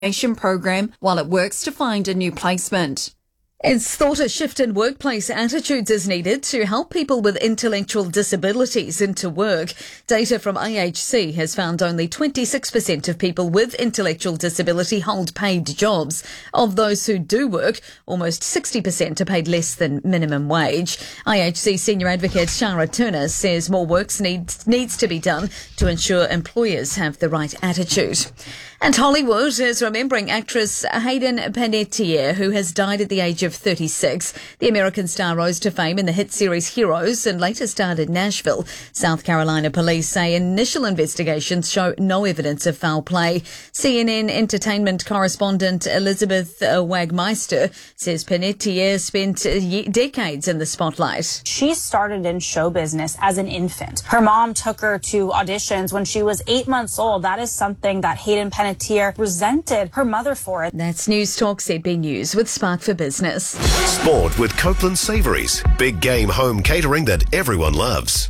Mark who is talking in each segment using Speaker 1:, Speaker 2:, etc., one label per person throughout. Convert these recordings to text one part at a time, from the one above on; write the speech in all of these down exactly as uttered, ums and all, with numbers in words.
Speaker 1: program while it works to find a new placement.
Speaker 2: It's thought a shift in workplace attitudes is needed to help people with intellectual disabilities into work. Data from I H C has found only twenty-six percent of people with intellectual disability hold paid jobs. Of those who do work, almost sixty percent are paid less than minimum wage. I H C Senior Advocate Shara Turner says more work needs, needs to be done to ensure employers have the right attitude. And Hollywood is remembering actress Hayden Panettiere, who has died at the age of thirty-six. The American star rose to fame in the hit series Heroes and later starred in Nashville. South Carolina police say initial investigations show no evidence of foul play. C N N entertainment correspondent Elizabeth Wagmeister says Panettiere spent decades in the spotlight.
Speaker 3: She started in show business as an infant. Her mom took her to auditions when she was eight months old. That is something that Hayden Panettiere resented her mother for it.
Speaker 2: That's News Talk Z B News with Spark for Business.
Speaker 4: Sport with Copeland Savouries. Big game home catering that everyone loves.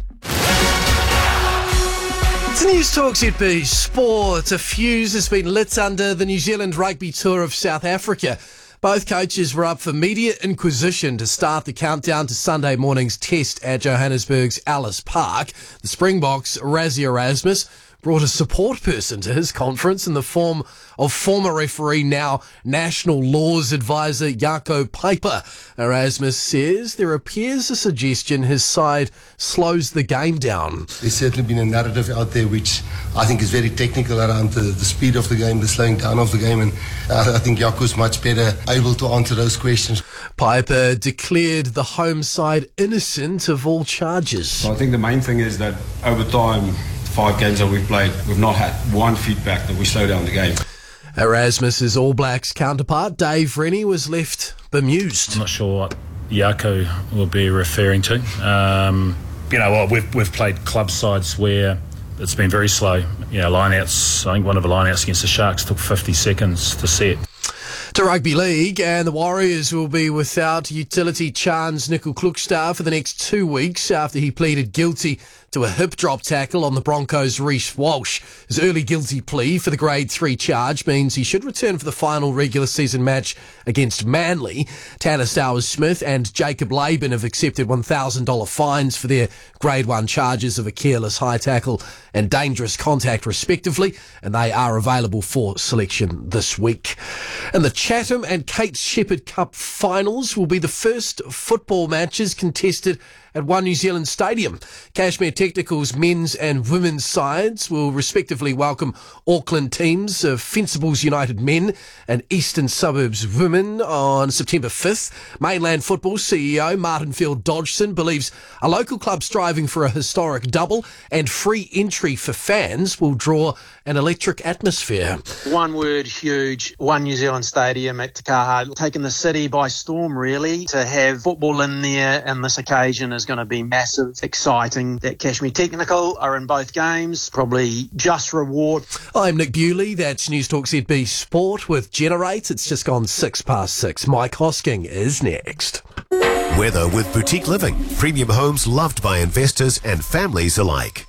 Speaker 5: It's News Talk Z B Sport. A fuse has been lit under the New Zealand Rugby Tour of South Africa. Both coaches were up for media inquisition to start the countdown to Sunday morning's test at Johannesburg's Ellis Park. The Springboks, Rassie Erasmus, brought a support person to his conference in the form of former referee, now National Laws Advisor Jaco Piper. Erasmus says there appears a suggestion his side slows the game down.
Speaker 6: There's certainly been a narrative out there which I think is very technical around the, the speed of the game, the slowing down of the game, and uh, I think Jaco's much better able to answer those questions.
Speaker 5: Piper declared the home side innocent of all charges.
Speaker 7: So I think the main thing is that over time, five games that we've played, we've not had one feedback that we slow down the game.
Speaker 5: Erasmus's All Blacks counterpart, Dave Rennie, was left bemused.
Speaker 8: I'm not sure what Jaco will be referring to. Um, you know, well, we've, we've played club sides where it's been very slow. You know, line-outs, I think one of the line-outs against the Sharks took fifty seconds to set.
Speaker 5: To Rugby League, and the Warriors will be without utility Chance Nickel-Klukstad for the next two weeks after he pleaded guilty to a hip drop tackle on the Broncos' Reece Walsh. His early guilty plea for the grade three charge means he should return for the final regular season match against Manly. Tanner Stowers-Smith and Jacob Laban have accepted one thousand dollars fines for their grade one charges of a careless high tackle and dangerous contact respectively, and they are available for selection this week. And the Chatham and Kate Shepherd Cup finals will be the first football matches contested at One New Zealand Stadium. Cashmere Technical's men's and women's sides will respectively welcome Auckland teams of Fencibles United men and Eastern Suburbs women on September fifth. Mainland Football C E O Martin Field Dodgson believes a local club striving for a historic double and free entry for fans will draw an electric atmosphere.
Speaker 9: One word, huge. One New Zealand Stadium at Te Kaha, taking the city by storm really. To have football in there on this occasion is going to be massive, exciting. That Cashmere Technical are in both games, probably just reward.
Speaker 5: I'm Nick Bewley, that's News Talk Z B Sport with Generate. It's just gone six past six. Mike Hosking is next.
Speaker 4: Weather with Boutique Living. Premium homes loved by investors and families alike.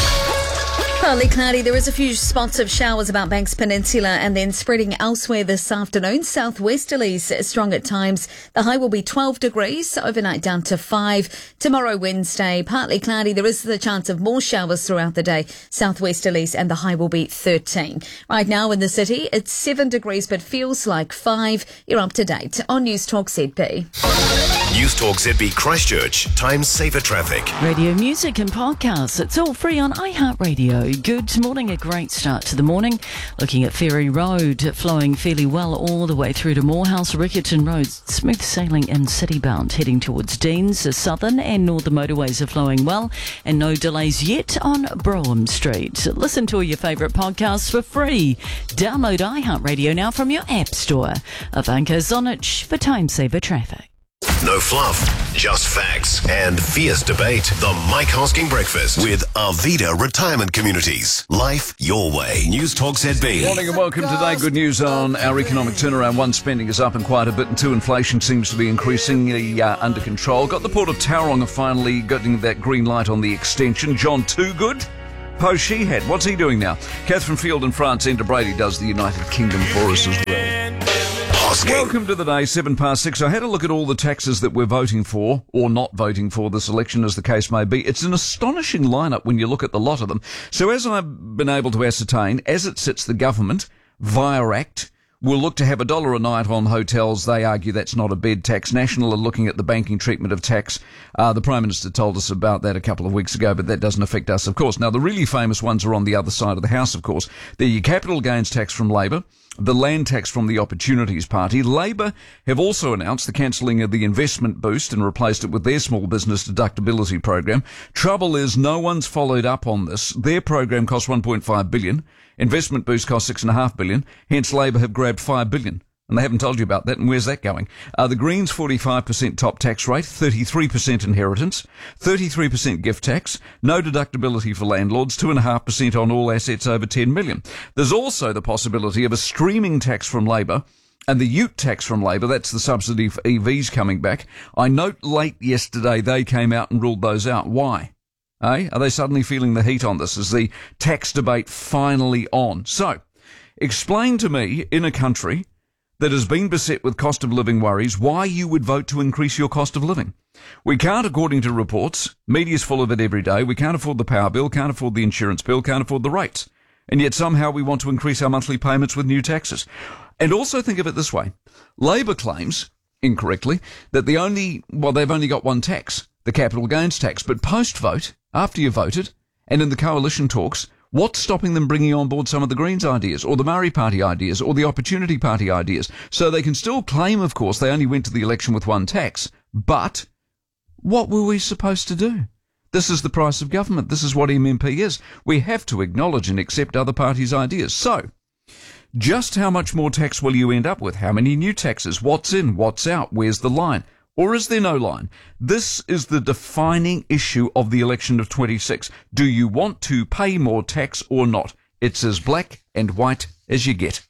Speaker 2: Partly cloudy. There is a few spots of showers about Banks Peninsula and then spreading elsewhere this afternoon. Southwesterlies strong at times. The high will be twelve degrees, overnight down to five. Tomorrow, Wednesday, partly cloudy. There is the chance of more showers throughout the day. Southwesterlies and the high will be thirteen. Right now in the city, it's seven degrees but feels like five. You're up to date on News Talk Z B.
Speaker 4: News Talk Z B Christchurch. Time saver traffic.
Speaker 10: Radio music and podcasts. It's all free on iHeartRadio. Good morning, a great start to the morning. Looking at Ferry Road, flowing fairly well all the way through to Morehouse, Riccarton Road, smooth sailing and citybound, heading towards Deans. The southern and northern motorways are flowing well, and no delays yet on Brougham Street. Listen to all your favourite podcasts for free. Download iHeartRadio now from your app store. Ivanka Zonich for Time Saver Traffic.
Speaker 4: No fluff, just facts and fierce debate. The Mike Hosking Breakfast with Arvida Retirement Communities. Life your way. News Talk Z B.
Speaker 11: Morning and welcome today. Good news on our economic turnaround. One, spending is up and quite a bit, and two, inflation seems to be increasingly uh, under control. Got the Port of Tauranga finally getting that green light on the extension. John Toogood Post Sheehan, what's he doing now? Catherine Field in France, Enda Brady does the United Kingdom for us as well.
Speaker 4: Hosking.
Speaker 11: Welcome to the day, seven past six. I had a look at all the taxes that we're voting for, or not voting for this election, as the case may be. It's an astonishing lineup when you look at the lot of them. So as I've been able to ascertain, as it sits, the government, via Act, will look to have a dollar a night on hotels. They argue that's not a bed tax. National are looking at the banking treatment of tax. Uh, the Prime Minister told us about that a couple of weeks ago, but that doesn't affect us, of course. Now, the really famous ones are on the other side of the House, of course. The capital gains tax from Labor, the land tax from the Opportunities Party. Labor have also announced the cancelling of the investment boost and replaced it with their small business deductibility program. Trouble is, no one's followed up on this. Their program cost one point five billion dollars. Investment boost cost six point five billion dollars. Hence, Labor have grabbed five billion dollars. And they haven't told you about that, and where's that going? Uh, the Greens, forty-five percent top tax rate, thirty-three percent inheritance, thirty-three percent gift tax, no deductibility for landlords, two point five percent on all assets over ten million. There's also the possibility of a streaming tax from Labor, and the ute tax from Labor, that's the subsidy for E Vs coming back. I note late yesterday they came out and ruled those out. Why? Eh? Are they suddenly feeling the heat on this? Is the tax debate finally on? So, explain to me, in a country that has been beset with cost of living worries, why you would vote to increase your cost of living. We can't, according to reports, media's full of it every day, we can't afford the power bill, can't afford the insurance bill, can't afford the rates. And yet somehow we want to increase our monthly payments with new taxes. And also think of it this way. Labor claims, incorrectly, that the only, well, they've only got one tax, the capital gains tax. But post-vote, after you voted, and in the coalition talks, what's stopping them bringing on board some of the Greens ideas, or the Murray Party ideas, or the Opportunity Party ideas? So they can still claim, of course, they only went to the election with one tax. But what were we supposed to do? This is the price of government. This is what M M P is. We have to acknowledge and accept other parties' ideas. So, just how much more tax will you end up with? How many new taxes? What's in? What's out? Where's the line? Or is there no line? This is the defining issue of the election of twenty-six. Do you want to pay more tax or not? It's as black and white as you get.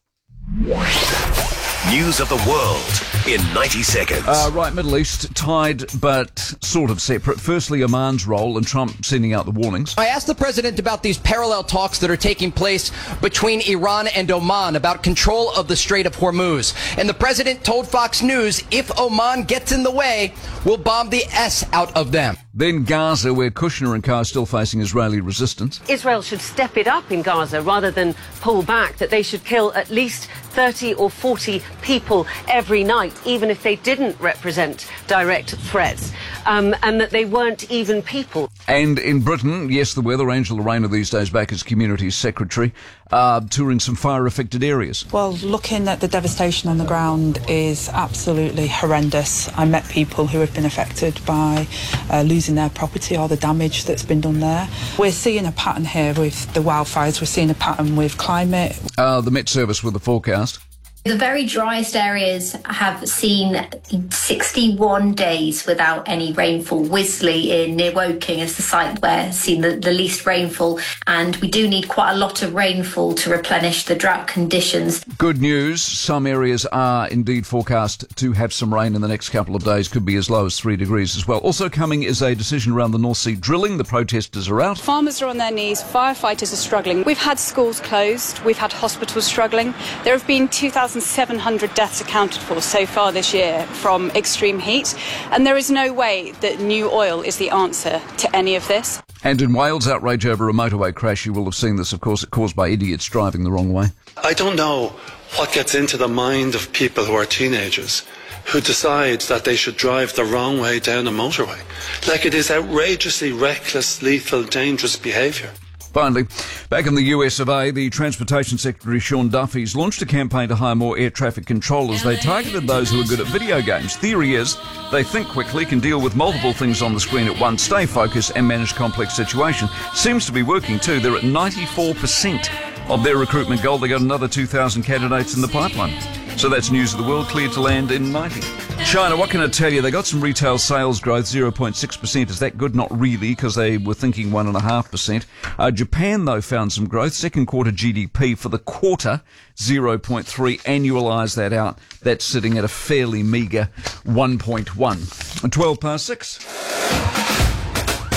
Speaker 4: News of the world in ninety seconds.
Speaker 11: Uh, right, Middle East, tied but sort of separate. Firstly, Oman's role and Trump sending out the warnings.
Speaker 12: I asked the president about these parallel talks that are taking place between Iran and Oman about control of the Strait of Hormuz. And the president told Fox News, if Oman gets in the way, we'll bomb the S out of them.
Speaker 11: Then Gaza, where Kushner and co are still facing Israeli resistance.
Speaker 13: Israel should step it up in Gaza rather than pull back, that they should kill at least thirty or forty people every night, even if they didn't represent direct threats, um, and that they weren't even people.
Speaker 11: And in Britain, yes, the weather, Angela Rayner these days back as Community Secretary, uh, touring some fire-affected areas.
Speaker 14: Well, looking at the devastation on the ground is absolutely horrendous. I met people who have been affected by uh, losing their property or the damage that's been done there. We're seeing a pattern here with the wildfires. We're seeing a pattern with climate.
Speaker 11: Uh, the Met Service with the forecast.
Speaker 15: The very driest areas have seen sixty-one days without any rainfall. Wisley in near Woking is the site where seen the, the least rainfall, and we do need quite a lot of rainfall to replenish the drought conditions.
Speaker 11: Good news, some areas are indeed forecast to have some rain in the next couple of days, could be as low as three degrees as well. Also coming is a decision around the North Sea drilling. The protesters are out.
Speaker 16: Farmers are on their knees, firefighters are struggling. We've had schools closed, we've had hospitals struggling. There have been two thousand seven hundred deaths accounted for so far this year from extreme heat, and there is no way that new oil is the answer to any of this.
Speaker 11: And in Wales, outrage over a motorway crash. You will have seen this, of course, caused by idiots driving the wrong way.
Speaker 17: I don't know what gets into the mind of people who are teenagers who decide that they should drive the wrong way down a motorway. Like, it is outrageously reckless, lethal, dangerous behaviour.
Speaker 11: Finally, back in the U S of A, the Transportation Secretary Sean Duffy's launched a campaign to hire more air traffic controllers. They targeted those who are good at video games. Theory is they think quickly, can deal with multiple things on the screen at once, stay focused and manage complex situations. Seems to be working too. They're at ninety-four percent of their recruitment goal. They got another two thousand candidates in the pipeline. So that's news of the world, cleared to land in ninety. China, what can I tell you? They got some retail sales growth, zero point six percent. Is that good? Not really, because they were thinking one point five percent. Uh, Japan, though, found some growth. Second quarter G D P for the quarter, zero point three. Annualise that out. That's sitting at a fairly meagre one point one. twelve past six.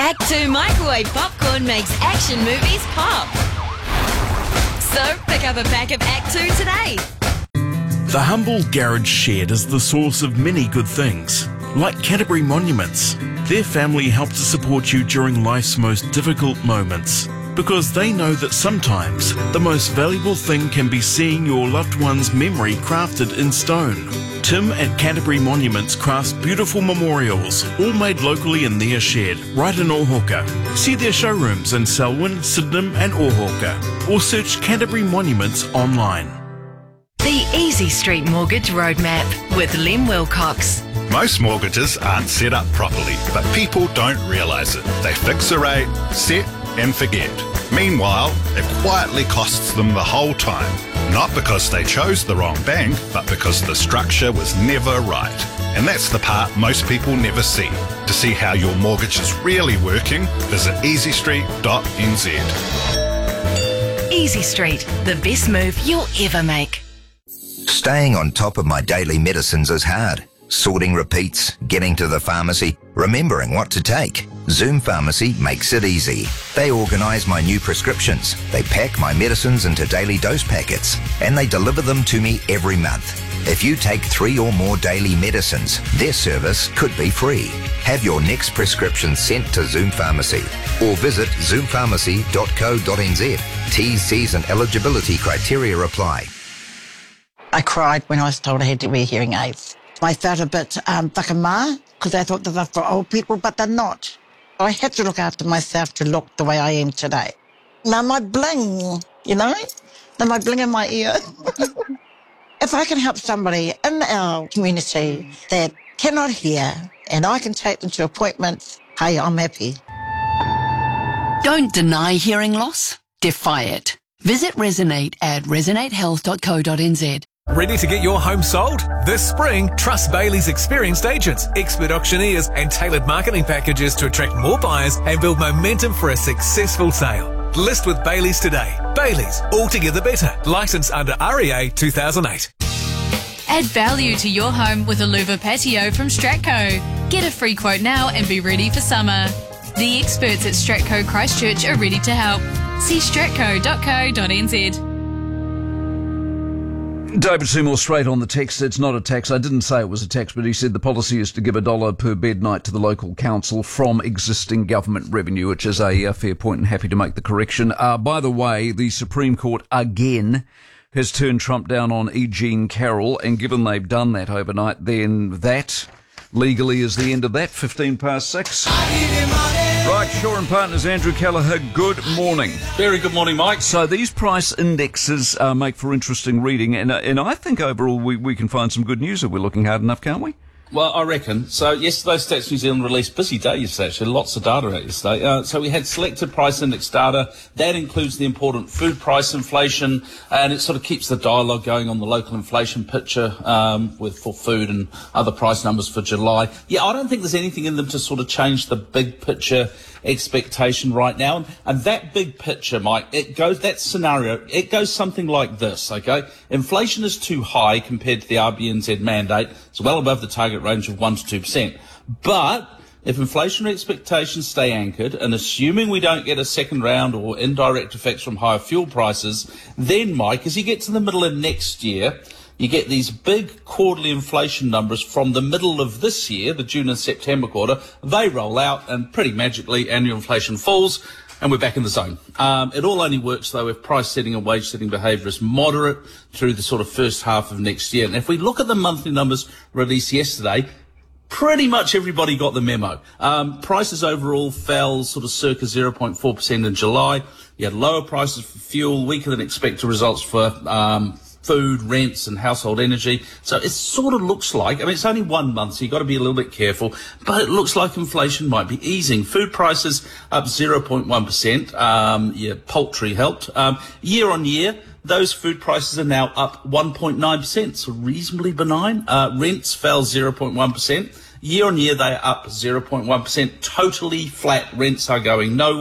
Speaker 18: Act two microwave popcorn makes action movies pop. So pick up a pack of Act two today.
Speaker 19: The humble garage shed is the source of many good things, like Canterbury Monuments. Their family help to support you during life's most difficult moments, because they know that sometimes the most valuable thing can be seeing your loved one's memory crafted in stone. Tim at Canterbury Monuments crafts beautiful memorials, all made locally in their shed, right in Ohauka. See their showrooms in Selwyn, Sydenham and Ohauka, or search Canterbury Monuments online.
Speaker 18: The Easy Street Mortgage Roadmap with Lem Wilcox.
Speaker 20: Most mortgages aren't set up properly, but people don't realise it. They fix a rate, set and forget. Meanwhile, it quietly costs them the whole time. Not because they chose the wrong bank, but because the structure was never right. And that's the part most people never see. To see how your mortgage is really working, visit easy street dot n z.
Speaker 18: Easy Street, the best move you'll ever make.
Speaker 21: Staying on top of my daily medicines is hard. Sorting repeats, getting to the pharmacy, remembering what to take. Zoom Pharmacy makes it easy. They organise my new prescriptions. They pack my medicines into daily dose packets, and they deliver them to me every month. If you take three or more daily medicines, their service could be free. Have your next prescription sent to Zoom Pharmacy or visit zoom pharmacy dot co dot n z. T's, C's and eligibility criteria apply.
Speaker 22: I cried when I was told I had to wear hearing aids. I felt a bit um, whakamā, because I thought that they're for old people, but they're not. I had to look after myself to look the way I am today. Now my bling, you know, now my bling in my ear. If I can help somebody in our community that cannot hear and I can take them to appointments, hey, I'm happy.
Speaker 23: Don't deny hearing loss, defy it. Visit Resonate at resonate health dot co dot n z.
Speaker 24: Ready to get your home sold? This spring, trust Bailey's experienced agents, expert auctioneers and tailored marketing packages to attract more buyers and build momentum for a successful sale. List with Bailey's today. Bailey's, altogether better. Licensed under R E A two thousand eight.
Speaker 25: Add value to your home with a louver patio from Stratco. Get a free quote now and be ready for summer. The experts at Stratco Christchurch are ready to help. See stratco dot co dot n z.
Speaker 11: David Seymour straight on the text. It's not a tax. I didn't say it was a tax, but he said the policy is to give a dollar per bed night to the local council from existing government revenue, which is a, a fair point, and happy to make the correction. Uh, by the way, the Supreme Court again has turned Trump down on E. Jean Carroll, and given they've done that overnight, then that legally is the end of that. fifteen past six. Right, Shaw and Partners, Andrew Callagher, good morning.
Speaker 26: Very good morning, Mike.
Speaker 11: So these price indexes uh, make for interesting reading, and, uh, and I think overall we, we can find some good news if we're looking hard enough, can't we?
Speaker 26: Well, I reckon. So yesterday, Stats New Zealand released busy day yesterday, actually, lots of data out yesterday. Uh, so we had selected price index data. That includes the important food price inflation, and it sort of keeps the dialogue going on the local inflation picture um, with for food and other price numbers for July. Yeah, I don't think there's anything in them to sort of change the big picture expectation right now. And, and that big picture, Mike, it goes, that scenario, it goes something like this, okay? Inflation is too high compared to the R B N Z mandate. It's well above the target range of one to two percent. But if inflationary expectations stay anchored, and assuming we don't get a second round or indirect effects from higher fuel prices, then, Mike, as you get to the middle of next year, you get these big quarterly inflation numbers from the middle of this year, the June and September quarter. They roll out, and pretty magically annual inflation falls, and we're back in the zone. Um, it all only works, though, if price setting and wage setting behaviour is moderate through the sort of first half of next year. And if we look at the monthly numbers released yesterday, pretty much everybody got the memo. Um, prices overall fell sort of circa zero point four percent in July. You had lower prices for fuel, weaker than expected results for um food, rents and household energy. So it sort of looks like, I mean, it's only one month, so you've got to be a little bit careful, but it looks like inflation might be easing. Food prices up zero point one percent. Um, yeah, poultry helped. Um, year on year, those food prices are now up one point nine percent, so reasonably benign. Uh, rents fell zero point one percent. Year on year, they are up zero point one percent. Totally flat rents are going nowhere.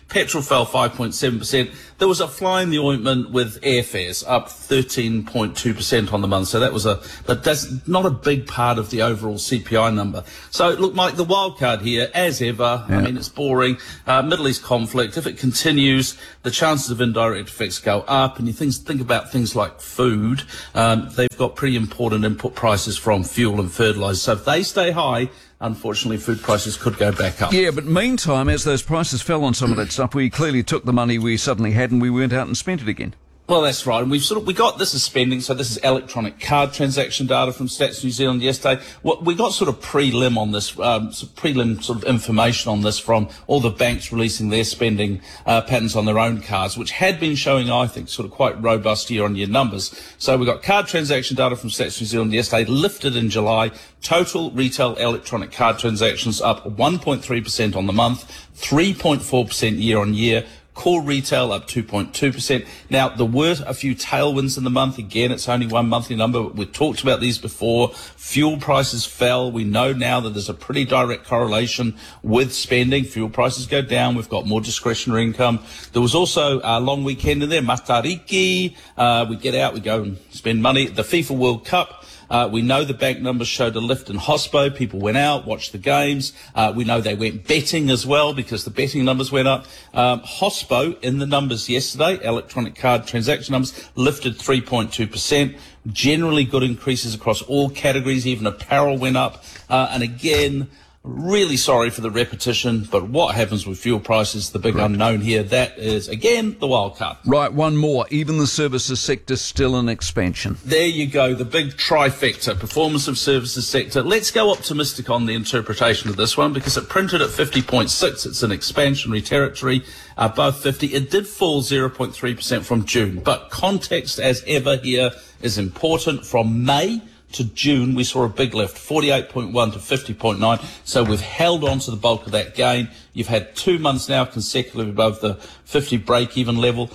Speaker 26: Petrol fell five point seven percent. There was a fly in the ointment with airfares up thirteen point two percent on the month. So that was a, but that's not a big part of the overall C P I number. So look, Mike, the wild card here, as ever, yeah. I mean, it's boring. Uh, Middle East conflict, if it continues, the chances of indirect effects go up. And you think, think about things like food. Um, they've got pretty important input prices from fuel and fertiliser. So if they stay high, unfortunately, food prices could go back up.
Speaker 11: Yeah, but meantime, as those prices fell on some of that stuff, we clearly took the money we suddenly had and we went out and spent it again.
Speaker 26: Well, that's right. And we've sort of, we got, this is spending, so this is electronic card transaction data from Stats New Zealand yesterday. What, we got sort of prelim on this, um, sort of prelim sort of information on this from all the banks releasing their spending uh, patterns on their own cards, which had been showing, I think, sort of quite robust year-on-year numbers. So we got card transaction data from Stats New Zealand yesterday, lifted in July. Total retail electronic card transactions up one point three percent on the month, three point four percent year-on-year. Core retail up two point two percent. Now, there were a few tailwinds in the month. Again, it's only one monthly number. We've talked about these before. Fuel prices fell. We know now that there's a pretty direct correlation with spending. Fuel prices go down. We've got more discretionary income. There was also a long weekend in there, Matariki. Uh, we get out, we go and spend money. The FIFA World Cup. Uh, we know the bank numbers showed a lift in Hospo. People went out, watched the games. Uh, we know they went betting as well because the betting numbers went up. Um, Hospo, in the numbers yesterday, electronic card transaction numbers, lifted three point two percent. Generally good increases across all categories. Even apparel went up. Uh, and again, really sorry for the repetition, but what happens with fuel prices, the big right. unknown here, that is, again, the wild card.
Speaker 11: Right, one more. Even the services sector still in expansion.
Speaker 26: There you go, the big trifecta, performance of services sector. Let's go optimistic on the interpretation of this one because it printed at fifty point six. It's an expansionary territory above fifty. It did fall zero point three percent from June, but context, as ever here, is important. From May to June, we saw a big lift, forty-eight point one to fifty point nine. So we've held on to the bulk of that gain. You've had two months now consecutively above the fifty break-even level.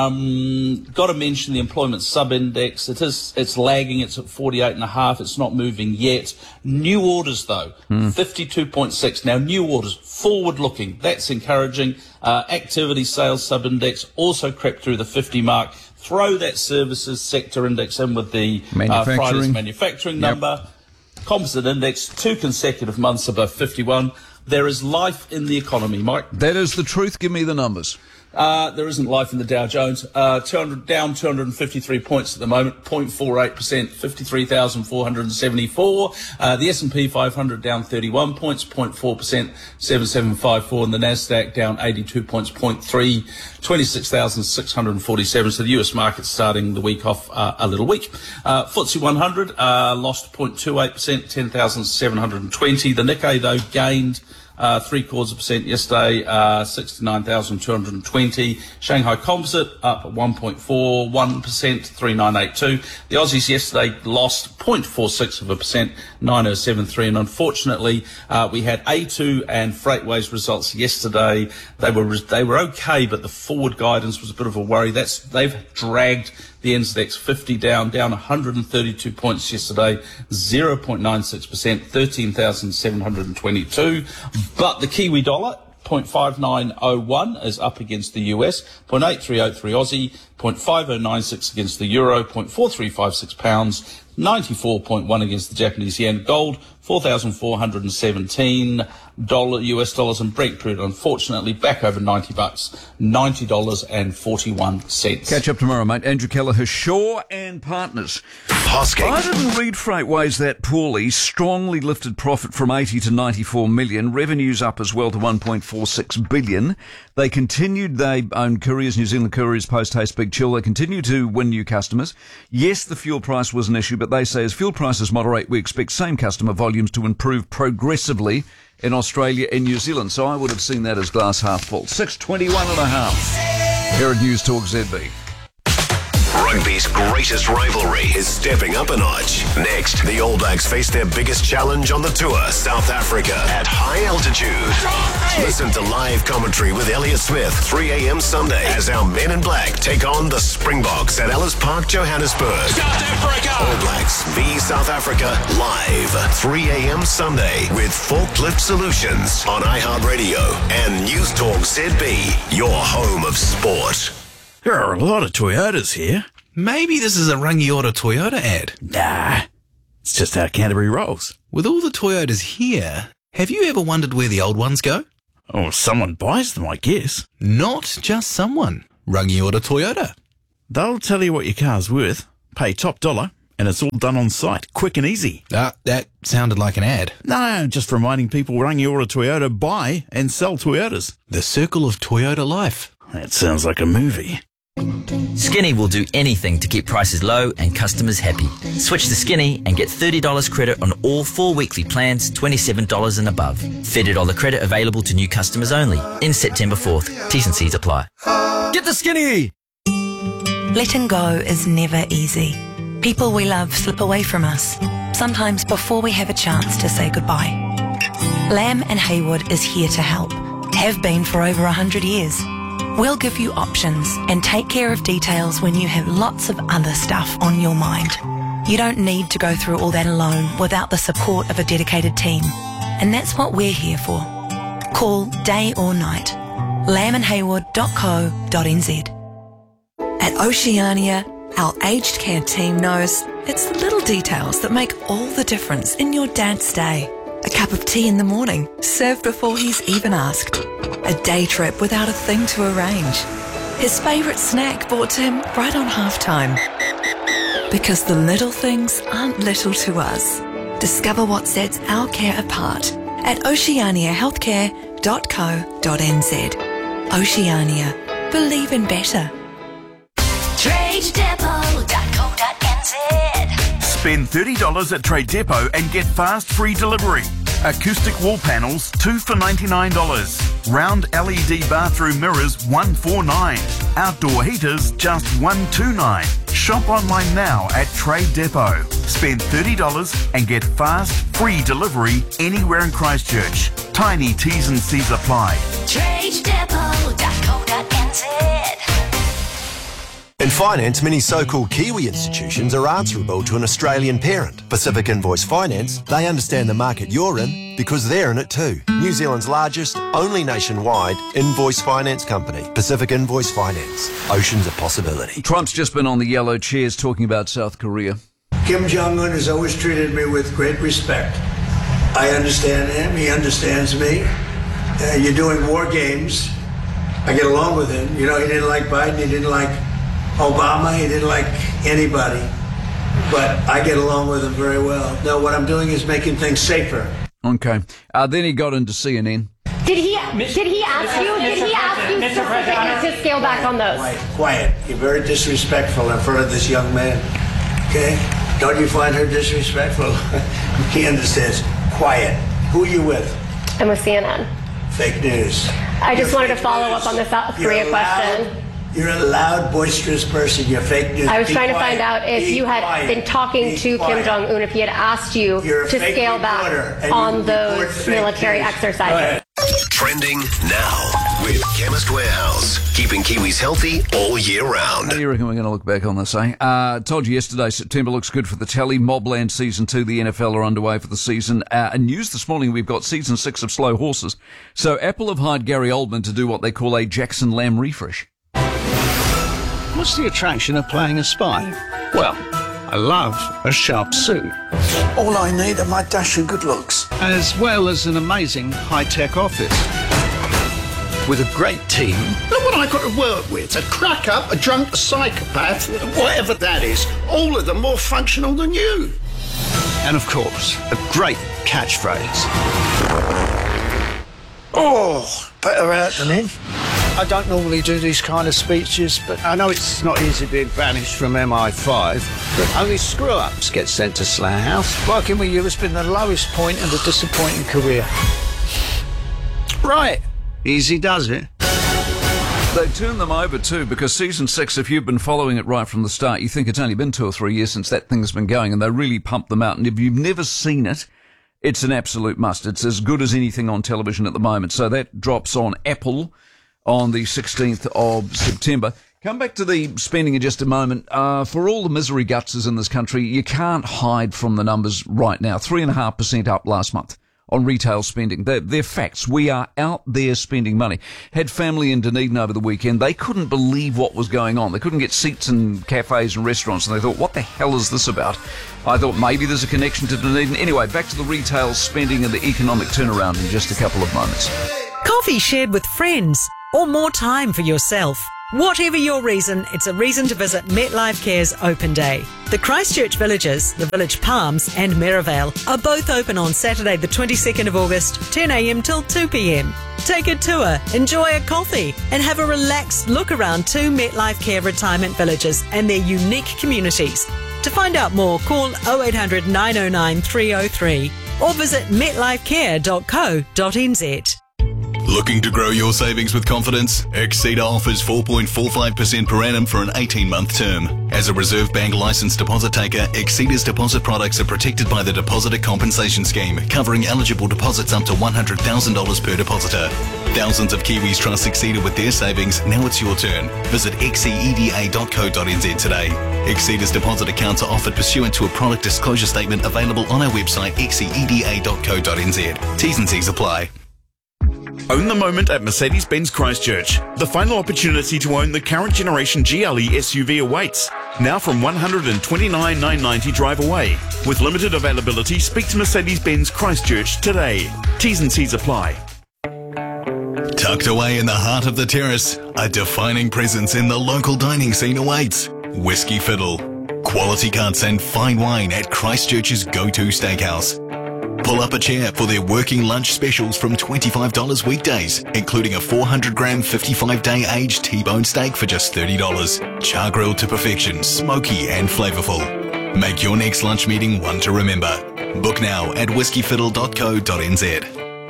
Speaker 26: Um, got to mention the employment sub-index. It is, it's lagging. It's at forty-eight and a half. It's not moving yet. New orders, though, mm. fifty-two point six. Now, new orders, forward-looking. That's encouraging. Uh, activity sales sub-index also crept through the fifty mark. Throw that services sector index in with the uh, Friday's manufacturing yep. number. Composite index, two consecutive months above fifty-one. There is life in the economy, Mike.
Speaker 11: That is the truth. Give me the numbers.
Speaker 26: Uh, there isn't life in the Dow Jones. Uh, two hundred, down two hundred fifty-three points at the moment, zero point four eight percent, fifty-three thousand four hundred seventy-four. Uh, the S and P five hundred down thirty-one points, zero point four percent, seven seven five four. And the Nasdaq down eighty-two points, zero point three, twenty-six thousand six hundred forty-seven. So the U S market's starting the week off uh, a little weak. Uh, F T S E one hundred uh, lost zero point two eight percent, ten thousand seven hundred twenty. The Nikkei, though, gained Uh, three quarters of a percent yesterday, uh, sixty-nine thousand two hundred twenty. Shanghai Composite up one point four one percent, three nine eight two. The Aussies yesterday lost zero point four six of a percent, nine oh seven three. And unfortunately, uh, we had A two and Freightways results yesterday. They were they were okay, but the forward guidance was a bit of a worry. That's they've dragged the N Z X fifty down, down one hundred thirty-two points yesterday, zero point nine six percent, thirteen thousand seven hundred twenty-two. But the Kiwi dollar, zero point five nine oh one, is up against the U S, zero point eight three oh three Aussie, zero point five oh nine six against the Euro, zero point four three five six pounds, ninety-four point one against the Japanese yen. Gold, four thousand four hundred seventeen dollars U S dollars, and Brent crude, unfortunately, back over ninety bucks, ninety dollars and forty-one cents.
Speaker 11: Catch up tomorrow, mate. Andrew Kelleher, Shaw and Partners.
Speaker 4: Hosking.
Speaker 11: I didn't read Freightways that poorly. Strongly lifted profit from eighty to ninety-four million. Revenues up as well to one point four six billion. They continued, they own Couriers, New Zealand Couriers, Post Haste, Big Chill. They continue to win new customers. Yes, the fuel price was an issue, but they say as fuel prices moderate, we expect same customer volumes to improve progressively in Australia and New Zealand. So I would have seen that as glass half full. six twenty-one and a half. Here at News Talk Z B.
Speaker 4: Rugby's greatest rivalry is stepping up a notch. Next, the All Blacks face their biggest challenge on the tour, South Africa, at high altitude. Listen to live commentary with Elliot Smith, three a.m. Sunday, as our men in black take on the Springboks at Ellis Park, Johannesburg. All Blacks v South Africa live. three a.m. Sunday with Forklift Solutions on iHeartRadio and News Talk Z B, your home of sport.
Speaker 1: There are a lot of Toyotas here.
Speaker 3: Maybe this is a Rangiora Toyota ad.
Speaker 1: Nah, it's just how Canterbury rolls.
Speaker 3: With all the Toyotas here, have you ever wondered where the old ones go?
Speaker 1: Oh, someone buys them, I guess.
Speaker 3: Not just someone. Rangiora Toyota.
Speaker 1: They'll tell you what your car's worth, pay top dollar, and it's all done on site, quick and easy.
Speaker 3: Ah, that sounded like an ad.
Speaker 1: No, just reminding people Rangiora Toyota buy and sell Toyotas.
Speaker 3: The circle of Toyota life.
Speaker 1: That sounds like a movie.
Speaker 6: Skinny will do anything to keep prices low and customers happy. Switch to Skinny and get thirty dollars credit on all four weekly plans, twenty-seven dollars and above. thirty dollars credit available to new customers only. In September fourth. T's and C's apply.
Speaker 1: Get the Skinny!
Speaker 7: Letting go is never easy. People we love slip away from us, sometimes before we have a chance to say goodbye. Lamb and Haywood is here to help. Have been for over one hundred years. We'll give you options and take care of details when you have lots of other stuff on your mind. You don't need to go through all that alone without the support of a dedicated team. And that's what we're here for. Call day or night. lamb and haywood dot co dot n z. At Oceania, our aged care team knows it's the little details that make all the difference in your dad's day. A cup of tea in the morning, served before he's even asked. A day trip without a thing to arrange. His favourite snack brought to him right on halftime. Because the little things aren't little to us. Discover what sets our care apart at oceania healthcare dot co dot n z. Oceania. Believe in better.
Speaker 8: trade depot dot co dot n z.
Speaker 19: Spend thirty dollars at Trade Depot and get fast free delivery. Acoustic wall panels, two for ninety-nine dollars. Round L E D bathroom mirrors, one forty-nine dollars. Outdoor heaters, just one twenty-nine dollars. Shop online now at Trade Depot. Spend thirty dollars and get fast free delivery anywhere in Christchurch. Tiny T's and C's apply.
Speaker 8: trade depot dot co dot n z.
Speaker 9: In finance, many so-called Kiwi institutions are answerable to an Australian parent. Pacific Invoice Finance, they understand the market you're in because they're in it too. New Zealand's largest, only nationwide invoice finance company. Pacific Invoice Finance. Oceans of possibility.
Speaker 11: Trump's just been on the yellow chairs talking about South Korea.
Speaker 27: Kim Jong-un has always treated me with great respect. I understand him. He understands me. Uh, you're doing war games. I get along with him. You know, he didn't like Biden. He didn't like Obama, he didn't like anybody, but I get along with him very well. No, what I'm doing is making things safer.
Speaker 11: Okay. Uh, then he got into C N N.
Speaker 28: Did he did he ask you? Did he ask you specifically to scale back on those?
Speaker 27: Quiet, quiet. You're very disrespectful in front of this young man. Okay? Don't you find her disrespectful? He understands. Quiet. Who are you with?
Speaker 28: I'm with C N N.
Speaker 27: Fake news.
Speaker 28: I just
Speaker 27: You're
Speaker 28: wanted to follow up on the South Korea question.
Speaker 27: You're a loud, boisterous person. You're fake news.
Speaker 28: I was
Speaker 27: Be
Speaker 28: trying
Speaker 27: quiet.
Speaker 28: to find out if
Speaker 27: Be
Speaker 28: you had
Speaker 27: quiet.
Speaker 28: been talking
Speaker 27: Be
Speaker 28: to
Speaker 27: quiet.
Speaker 28: Kim Jong-un, if he had asked you
Speaker 27: You're a
Speaker 28: to
Speaker 27: fake
Speaker 28: scale
Speaker 27: reporter,
Speaker 28: back
Speaker 27: and
Speaker 28: on
Speaker 27: you
Speaker 28: those
Speaker 27: report fake
Speaker 28: military
Speaker 27: news.
Speaker 28: exercises.
Speaker 4: Trending now with Chemist Warehouse. Keeping Kiwis healthy all year round.
Speaker 11: How do you reckon we're going to look back on this, eh? Uh, told you yesterday, September looks good for the telly. Mobland Season two, the N F L are underway for the season. Uh, and news this morning, we've got Season six of Slow Horses. So Apple have hired Gary Oldman to do what they call a Jackson Lamb refresh.
Speaker 29: What's the attraction of playing a spy? Well, I love a sharp suit.
Speaker 27: All I need are my dash of good looks.
Speaker 29: As well as an amazing high-tech office. With a great team.
Speaker 30: Look what I got to work with. A crack-up, a drunk, a psychopath, whatever that is. All of them more functional than you.
Speaker 29: And of course, a great catchphrase.
Speaker 30: Oh, better out than in.
Speaker 29: I don't normally do these kind of speeches, but I know it's not easy being banished from M I five, but only screw-ups get sent to Slough House. Working with you has been the lowest point in a disappointing career. Right. Easy does it.
Speaker 11: They turned them over too, because Season six, if you've been following it right from the start, you think it's only been two or three years since that thing's been going, and they really pumped them out. And if you've never seen it, it's an absolute must. It's as good as anything on television at the moment. So that drops on Apple on the sixteenth of September. Come back to the spending in just a moment. Uh, for all the misery gutses in this country, you can't hide from the numbers right now. Three and a half percent up last month on retail spending. They're, they're facts. We are out there spending money. Had family in Dunedin over the weekend. They couldn't believe what was going on. They couldn't get seats in cafes and restaurants, and they thought, what the hell is this about? I thought maybe there's a connection to Dunedin. Anyway, back to the retail spending and the economic turnaround in just a couple of moments.
Speaker 2: Coffee shared with friends or more time for yourself. Whatever your reason, it's a reason to visit MetLife Care's Open Day. The Christchurch Villages, the Village Palms and Merivale are both open on Saturday the twenty-second of August, ten a.m. till two p.m. Take a tour, enjoy a coffee and have a relaxed look around two MetLife Care retirement villages and their unique communities. To find out more, call oh eight hundred, nine oh nine, three oh three or visit metlife care dot co dot n z.
Speaker 5: Looking to grow your savings with confidence? Exceeder offers four point four five percent per annum for an eighteen-month term. As a Reserve Bank licensed deposit taker, Exceeder's deposit products are protected by the Depositor Compensation Scheme, covering eligible deposits up to one hundred thousand dollars per depositor. Thousands of Kiwis trust Exceeder with their savings. Now it's your turn. Visit exceeda dot co dot n z today. Exceeder's deposit accounts are offered pursuant to a product disclosure statement available on our website exceeda dot co dot n z. T's and C's apply.
Speaker 19: Own the moment at Mercedes-Benz Christchurch. The final opportunity to own the current generation G L E S U V awaits. Now from one hundred twenty-nine thousand nine hundred ninety drive away. With limited availability, speak to Mercedes-Benz Christchurch today. T's and C's apply.
Speaker 5: Tucked away in the heart of the terrace, a defining presence in the local dining scene awaits. Whiskey Fiddle. Quality cuts and fine wine at Christchurch's go-to steakhouse. Pull up a chair for their working lunch specials from twenty-five dollars weekdays, including a four hundred gram fifty-five day aged T-bone steak for just thirty dollars. Char grilled to perfection, smoky and flavourful. Make your next lunch meeting one to remember. Book now at whiskey fiddle dot co dot n z.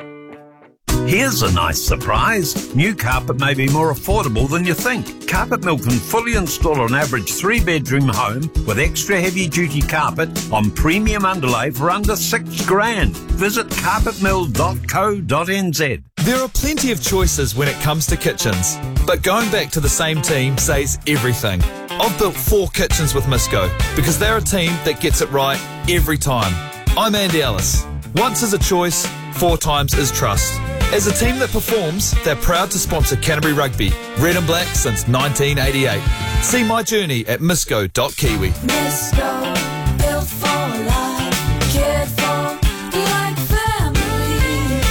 Speaker 10: Here's a nice surprise. New carpet may be more affordable than you think. Carpet Mill can fully install an average three-bedroom home with extra heavy-duty carpet on premium underlay for under six grand. Visit carpet mill dot co dot n z.
Speaker 12: There are plenty of choices when it comes to kitchens, but going back to the same team says everything. I've built four kitchens with Misco because they're a team that gets it right every time. I'm Andy Ellis. Once is a choice, four times is trust. As a team that performs, they're proud to sponsor Canterbury Rugby, red and black since nineteen eighty-eight. See my journey at misco dot kiwi.
Speaker 8: Misco, built for life, cared for like family.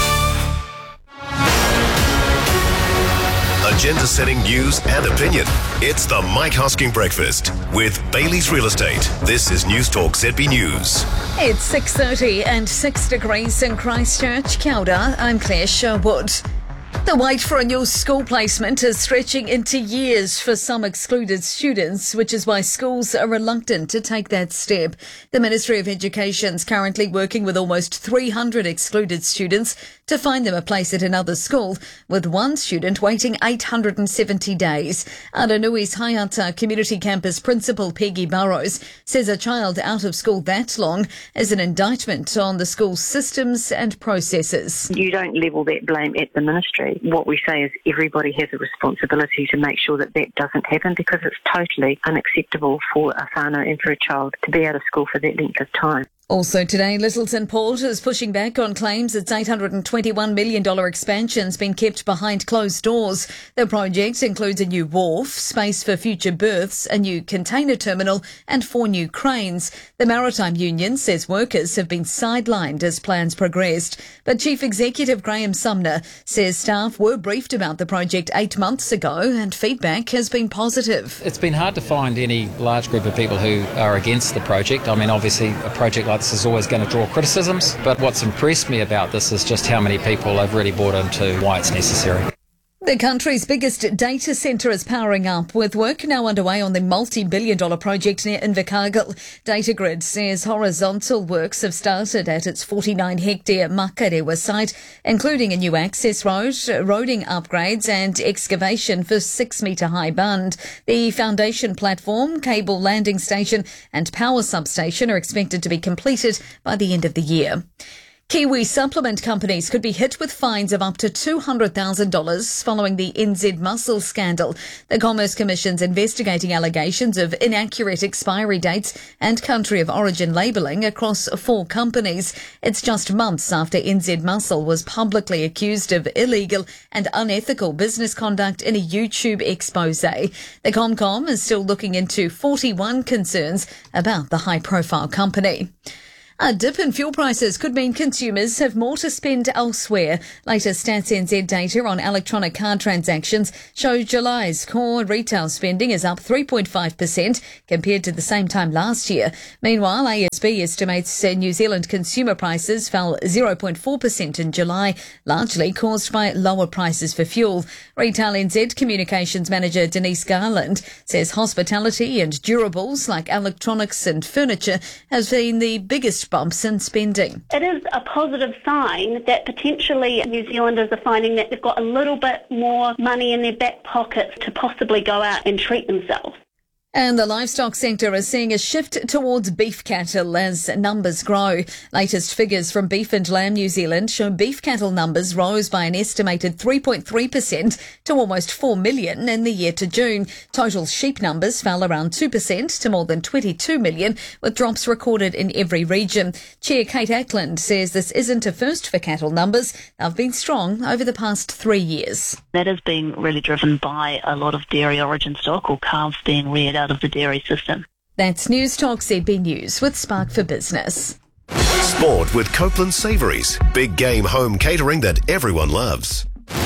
Speaker 4: Agenda-setting news and opinion. It's the Mike Hosking Breakfast with Bailey's Real Estate. This is News Talk Z B News.
Speaker 13: It's six thirty and six degrees in Christchurch. Kia ora, I'm Claire Sherwood. The wait for a new school placement is stretching into years for some excluded students, which is why schools are reluctant to take that step. The Ministry of Education is currently working with almost three hundred excluded students to find them a place at another school, with one student waiting eight hundred seventy days. Aranui's Hayata Community Campus Principal Peggy Burrows says a child out of school that long is an indictment on the school's systems and processes.
Speaker 14: You don't level that blame at the ministry. What we say is everybody has a responsibility to make sure that that doesn't happen, because it's totally unacceptable for a whānau and for a child to be out of school for that length of time.
Speaker 13: Also today, Littleton Port is pushing back on claims its eight hundred twenty-one million dollars expansion's been kept behind closed doors. The project includes a new wharf, space for future berths, a new container terminal and four new cranes. The Maritime Union says workers have been sidelined as plans progressed. But Chief Executive Graham Sumner says staff were briefed about the project eight months ago and feedback has been positive.
Speaker 15: It's been hard to find any large group of people who are against the project. I mean, obviously a project like this is always going to draw criticisms, but what's impressed me about this is just how many people have really bought into why it's necessary.
Speaker 13: The country's biggest data centre is powering up, with work now underway on the multi-billion dollar project near Invercargill. Datagrid says horizontal works have started at its forty-nine hectare Makarewa site, including a new access road, roading upgrades and excavation for six metre high bund. The foundation platform, cable landing station and power substation are expected to be completed by the end of the year. Kiwi supplement companies could be hit with fines of up to two hundred thousand dollars following the N Z mussel scandal. The Commerce Commission's investigating allegations of inaccurate expiry dates and country of origin labelling across four companies. It's just months after N Z mussel was publicly accused of illegal and unethical business conduct in a YouTube expose. The Comcom is still looking into forty-one concerns about the high-profile company. A dip in fuel prices could mean consumers have more to spend elsewhere. Latest Stats N Z data on electronic card transactions show July's core retail spending is up three point five percent compared to the same time last year. Meanwhile, A S B estimates New Zealand consumer prices fell zero point four percent in July, largely caused by lower prices for fuel. Retail N Z Communications Manager Denise Garland says hospitality and durables like electronics and furniture has been the biggest bumps in spending.
Speaker 16: It is a positive sign that potentially New Zealanders are finding that they've got a little bit more money in their back pockets to possibly go out and treat themselves.
Speaker 13: And the livestock sector is seeing a shift towards beef cattle as numbers grow. Latest figures from Beef and Lamb New Zealand show beef cattle numbers rose by an estimated three point three percent to almost four million in the year to June. Total sheep numbers fell around two percent to more than twenty-two million, with drops recorded in every region. Chair Kate Ackland says this isn't a first for cattle numbers. They've been strong over the past three years.
Speaker 17: That is being really driven by a lot of dairy origin stock or calves being reared out of the dairy system.
Speaker 13: That's News Talk Z B News with Spark for Business.
Speaker 4: Sport with Copeland Savouries. Big game home catering that everyone loves.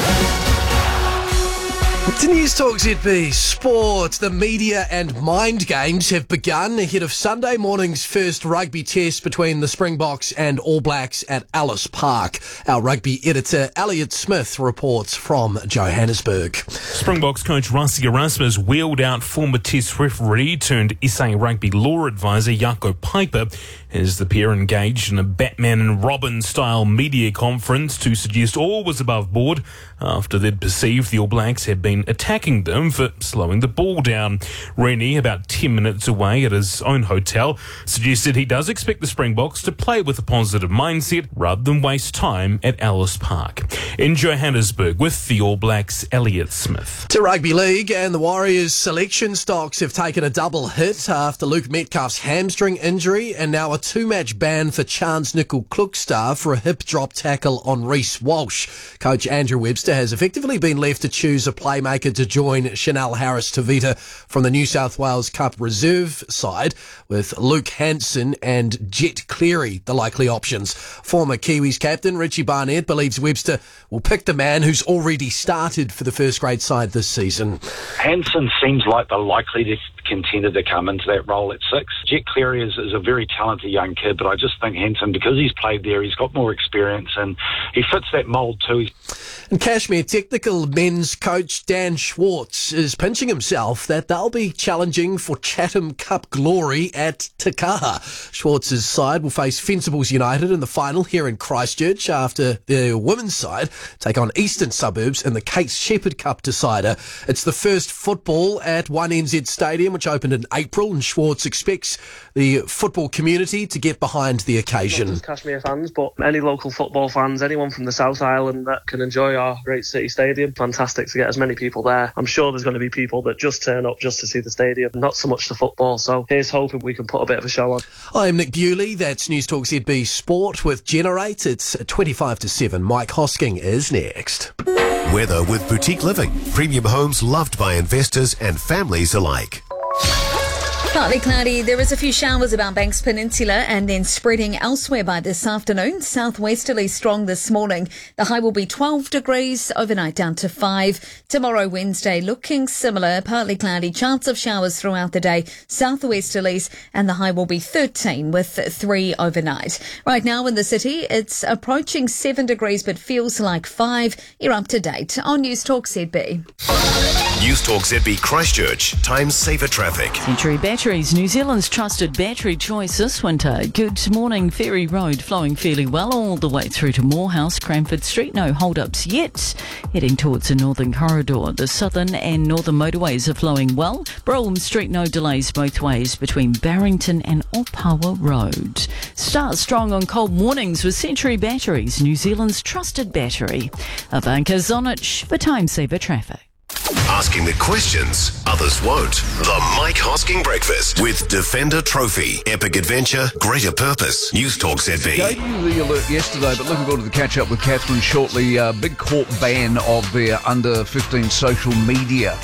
Speaker 18: To News Talk Z B Sport, the media and mind games have begun ahead of Sunday morning's first rugby test between the Springboks and All Blacks at Ellis Park. Our rugby editor Elliot Smith reports from Johannesburg.
Speaker 20: Springboks coach Rassie Erasmus wheeled out former test referee turned S A rugby law advisor Jaco Piper as the pair engaged in a Batman and Robin style media conference to suggest all was above board after they'd perceived the All Blacks had been attacking them for slowing the ball down. Rennie, about ten minutes away at his own hotel, suggested he does expect the Springboks to play with a positive mindset rather than waste time at Ellis Park. In Johannesburg with the All Blacks, Elliot Smith.
Speaker 18: To Rugby League, and the Warriors selection stocks have taken a double hit after Luke Metcalf's hamstring injury and now a two-match ban for Chance Nickel-Klukstad for a hip drop tackle on Reece Walsh. Coach Andrew Webster has effectively been left to choose a playmaker to join Chanel Harris-Tavita from the New South Wales Cup reserve side, with Luke Hansen and Jet Cleary the likely options. Former Kiwis captain Richie Barnett believes Webster will pick the man who's already started for the first grade side this season.
Speaker 21: Hansen seems like the likely contender to come into that role at six. Jet Cleary is, is a very talented young kid, but I just think Hansen, because he's played there, he's got more experience and he fits that mould too.
Speaker 18: And Kashmir Technical men's coach Dan Schwartz is pinching himself that they'll be challenging for Chatham Cup glory at Takaha. Schwartz's side will face Fencibles United in the final here in Christchurch after their women's side take on Eastern Suburbs in the Kate Shepherd Cup decider. It's the first football at One N Z Stadium, which opened in April, and Schwartz expects the football community to get behind the occasion.
Speaker 22: Not just Kashmir fans, but any local football fans, anyone from the South Island that can enjoy our great city stadium. Fantastic to get as many people there. I'm sure there's going to be people that just turn up just to see the stadium, not so much the football. So here's hoping we can put a bit of a show on.
Speaker 18: I'm Nick Bewley. That's News Talk Z B Sport with Generate. It's twenty-five to seven. Mike Hosking is next.
Speaker 4: Weather with Boutique Living. Premium homes loved by investors and families alike.
Speaker 13: Partly cloudy. There is a few showers about Banks Peninsula and then spreading elsewhere by this afternoon. Southwesterly strong this morning. The high will be twelve degrees, overnight down to five. Tomorrow, Wednesday, looking similar. Partly cloudy, chance of showers throughout the day. Southwesterlies, and the high will be thirteen with three overnight. Right now in the city, it's approaching seven degrees but feels like five. You're up to date on News Talk Z B.
Speaker 4: News Talk Z B Christchurch. Times saver traffic.
Speaker 23: Century Battery
Speaker 1: Batteries, New Zealand's trusted battery choice this winter. Good morning. Ferry Road flowing fairly well all the way through to Morehouse, Cranford Street. No hold-ups yet. Heading towards the Northern Corridor. The southern and northern motorways are flowing well. Brougham Street, no delays both ways between Barrington and Opawa Road. Start strong on cold mornings with Century Batteries, New Zealand's trusted battery. Ivanka Zonich for Time Saver Traffic.
Speaker 4: Asking the questions others won't. The Mike Hosking Breakfast with Defender Trophy. Epic adventure, greater purpose. News Talk Z B.
Speaker 11: Gave you the alert yesterday, but looking forward to the catch-up with Catherine shortly. Uh, big court ban of their under fifteen social media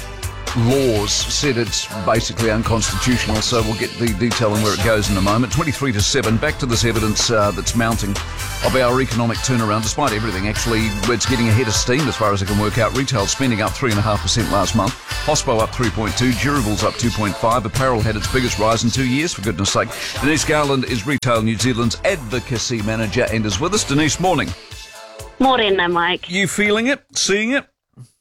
Speaker 11: laws said it's basically unconstitutional, so we'll get the detail on where it goes in a moment. twenty-three to seven, back to this evidence uh, that's mounting of our economic turnaround. Despite everything, actually, it's getting ahead of steam as far as I can work out. Retail spending up three point five percent last month. Hospo up three point two, durables up two point five. Apparel had its biggest rise in two years, for goodness sake. Denise Garland is Retail New Zealand's advocacy manager and is with us. Denise, morning.
Speaker 16: Morning, Mike.
Speaker 11: You feeling it? Seeing it?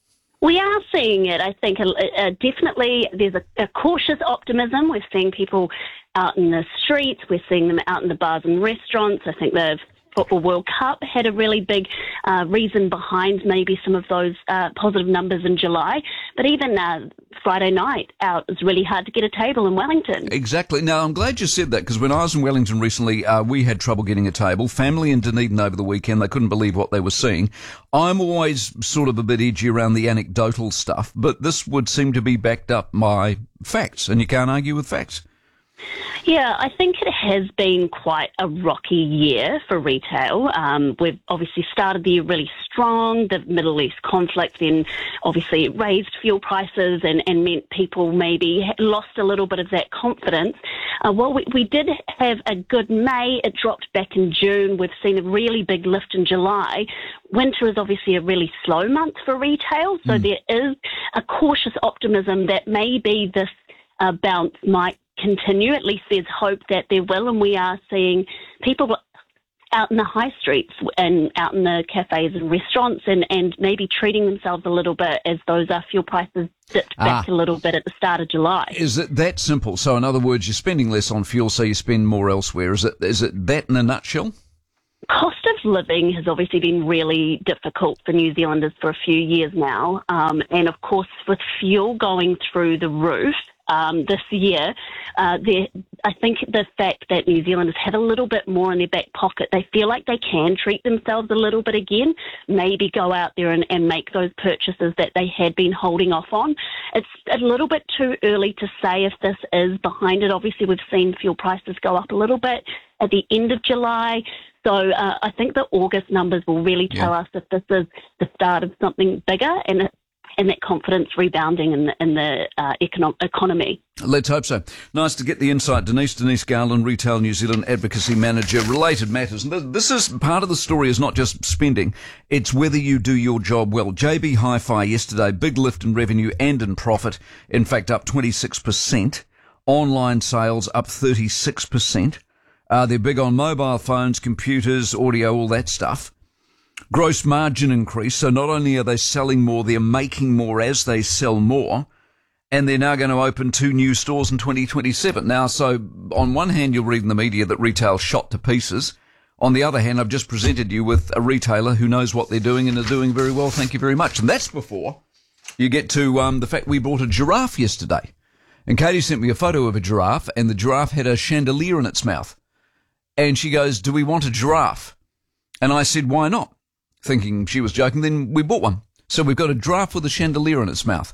Speaker 16: We are seeing it. I think uh, uh, definitely there's a, a cautious optimism. We're seeing people out in the streets. We're seeing them out in the bars and restaurants. I think the Football World Cup had a really big uh, reason behind maybe some of those uh, positive numbers in July. But even uh, Friday night out, it's really hard to get a table in Wellington.
Speaker 11: Exactly. Now, I'm glad you said that, because when I was in Wellington recently, uh, we had trouble getting a table. Family in Dunedin over the weekend, they couldn't believe what they were seeing. I'm always sort of a bit edgy around the anecdotal stuff, but this would seem to be backed up by facts, and you can't argue with facts.
Speaker 16: Yeah, I think it has been quite a rocky year for retail. Um, we've obviously started the year really strong. The Middle East conflict then obviously raised fuel prices and, and meant people maybe lost a little bit of that confidence. Uh, well, we, we did have a good May. It dropped back in June. We've seen a really big lift in July. Winter is obviously a really slow month for retail, so mm. there is a cautious optimism that maybe this uh, bounce might continue. At least there's hope that there will, and we are seeing people out in the high streets and out in the cafes and restaurants and, and maybe treating themselves a little bit as those uh, fuel prices dipped back
Speaker 11: ah.
Speaker 16: a little bit at the start of July.
Speaker 11: Is it that simple? So in other words, you're spending less on fuel, so you spend more elsewhere. Is it is it that in a nutshell?
Speaker 16: Cost of living has obviously been really difficult for New Zealanders for a few years now. Um, and of course, with fuel going through the roof, Um, this year, uh, I think the fact that New Zealanders have a little bit more in their back pocket, they feel like they can treat themselves a little bit again, maybe go out there and, and make those purchases that they had been holding off on. It's a little bit too early to say if this is behind it. Obviously, we've seen fuel prices go up a little bit at the end of July. So uh, I think the August numbers will really tell yeah. us if this is the start of something bigger and it, and that confidence rebounding in the, in the uh, econo- economy.
Speaker 11: Let's hope so. Nice to get the insight. Denise, Denise Garland, Retail New Zealand Advocacy Manager. Related matters. This is part of the story is not just spending, it's whether you do your job well. J B Hi-Fi yesterday, big lift in revenue and in profit. In fact, up twenty-six percent. Online sales up thirty-six percent. Uh, they're big on mobile phones, computers, audio, all that stuff. Gross margin increase, so not only are they selling more, they're making more as they sell more, and they're now going to open two new stores in twenty twenty-seven. Now, so on one hand, you'll read in the media that retail shot to pieces. On the other hand, I've just presented you with a retailer who knows what they're doing and are doing very well, thank you very much. And that's before you get to um, the fact we bought a giraffe yesterday. And Katie sent me a photo of a giraffe, and the giraffe had a chandelier in its mouth. And she goes, "Do we want a giraffe?" And I said, "Why not?" Thinking she was joking. Then we bought one. So we've got a giraffe with a chandelier in its mouth.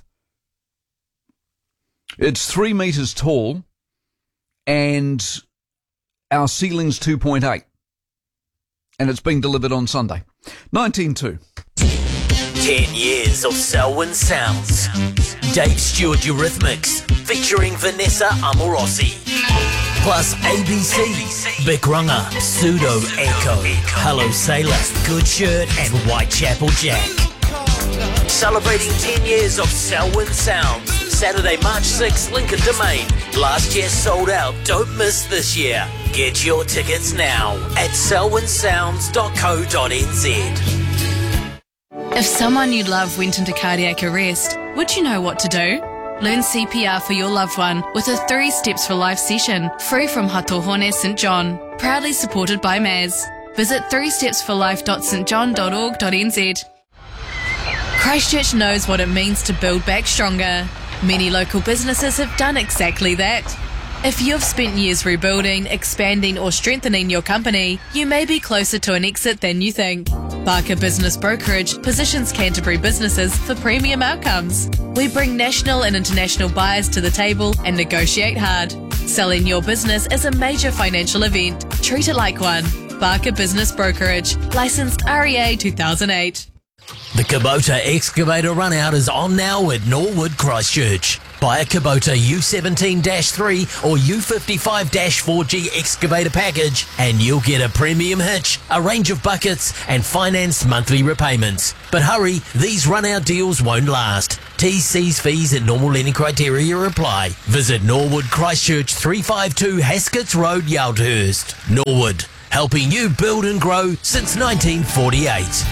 Speaker 11: It's three metres tall, and our ceiling's two point eight. And it's being delivered on Sunday. nineteen two.
Speaker 3: Ten years of Selwyn Sounds. Dave Stewart Eurythmics, featuring Vanessa Amorosi. Plus A B C, Big Runner, Pseudo Echo, Hello Sailor, Good Shirt, and Whitechapel Jack. Celebrating ten years of Selwyn Sounds. Saturday, March sixth, Lincoln Domain. Last year sold out. Don't miss this year. Get your tickets now at selwyn sounds dot co dot n z.
Speaker 6: If someone you love went into cardiac arrest, would you know what to do? Learn C P R for your loved one with a Three Steps for Life session, free from Hatohone St John. Proudly supported by M A S. Visit three steps for life dot st john dot org dot n z. Christchurch knows what it means to build back stronger. Many local businesses have done exactly that. If you've spent years rebuilding, expanding or strengthening your company, you may be closer to an exit than you think. Barker Business Brokerage positions Canterbury businesses for premium outcomes. We bring national and international buyers to the table and negotiate hard. Selling your business is a major financial event. Treat it like one. Barker Business Brokerage. Licensed R E A two thousand eight.
Speaker 3: The Kubota Excavator Runout is on now at Norwood Christchurch. Buy a Kubota U seventeen dash three or U fifty-five dash four G excavator package and you'll get a premium hitch, a range of buckets and financed monthly repayments. But hurry, these runout deals won't last. T's, C's, fees and normal lending criteria apply. Visit Norwood Christchurch, three fifty-two Hasketts Road, Yaldhurst. Norwood, helping you build and grow since nineteen forty-eight.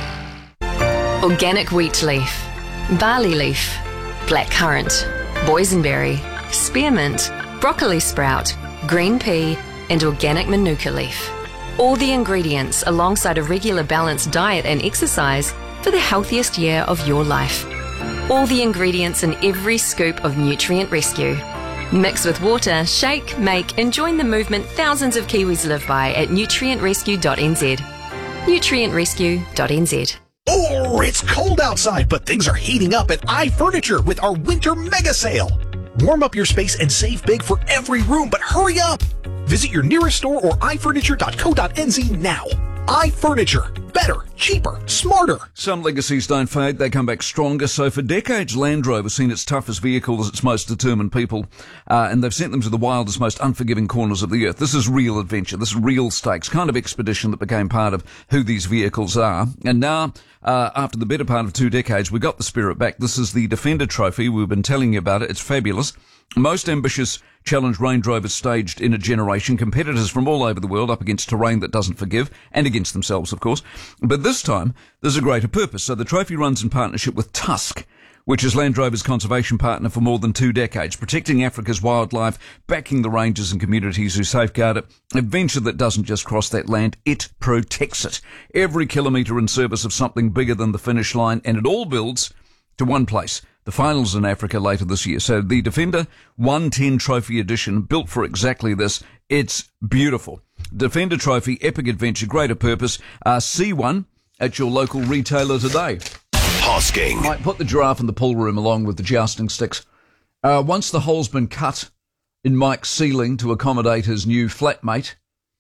Speaker 7: Organic wheat leaf, barley leaf, blackcurrant, boysenberry, spearmint, broccoli sprout, green pea, and organic manuka leaf. All the ingredients alongside a regular balanced diet and exercise for the healthiest year of your life. All the ingredients in every scoop of Nutrient Rescue. Mix with water, shake, make, and join the movement thousands of Kiwis live by at nutrient rescue dot n z. nutrient rescue dot n z.
Speaker 9: Oh, it's cold outside, but things are heating up at iFurniture with our winter mega sale. Warm up your space and save big for every room, but hurry up! Visit your nearest store or i furniture dot co dot n z now. iFurniture. Better, cheaper, smarter.
Speaker 11: Some legacies don't fade, they come back stronger. So for decades, Land Rover's seen its toughest vehicle as its most determined people, uh, and they've sent them to the wildest, most unforgiving corners of the earth. This is real adventure, this is real stakes, kind of expedition that became part of who these vehicles are. And now, uh, after the better part of two decades, we got the spirit back. This is the Defender Trophy. We've been telling you about it. It's fabulous. Most ambitious challenge Range Rovers staged in a generation. Competitors from all over the world up against terrain that doesn't forgive, and against themselves, of course. But this time, there's a greater purpose. So the trophy runs in partnership with Tusk, which is Land Rover's conservation partner for more than two decades, protecting Africa's wildlife, backing the rangers and communities who safeguard it. A venture that doesn't just cross that land, it protects it. Every kilometre in service of something bigger than the finish line, and it all builds to one place. The finals in Africa later this year. So the Defender one ten Trophy Edition, built for exactly this. It's beautiful. Defender Trophy, epic adventure, greater purpose. Uh, see one at your local retailer today.
Speaker 4: Hosking.
Speaker 11: Might put the giraffe in the pool room along with the jousting sticks. Uh, once the hole's been cut in Mike's ceiling to accommodate his new flatmate,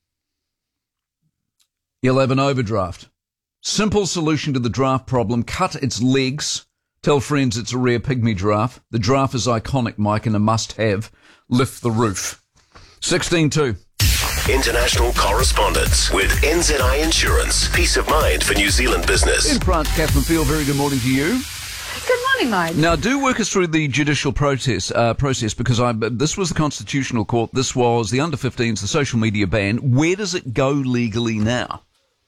Speaker 11: he'll have an overdraft. Simple solution to the draft problem. Cut its legs. Tell friends it's a rare pygmy giraffe. The giraffe is iconic, Mike, and a must-have. Lift the roof. sixteen two.
Speaker 4: International correspondence with N Z I Insurance. Peace of mind for New Zealand business.
Speaker 11: In France, Catherine Field, very good morning to you.
Speaker 23: Good morning, Mike.
Speaker 11: Now, do work us through the judicial process, uh, process because I, this was the Constitutional Court, this was the under fifteens, the social media ban. Where does it go legally now?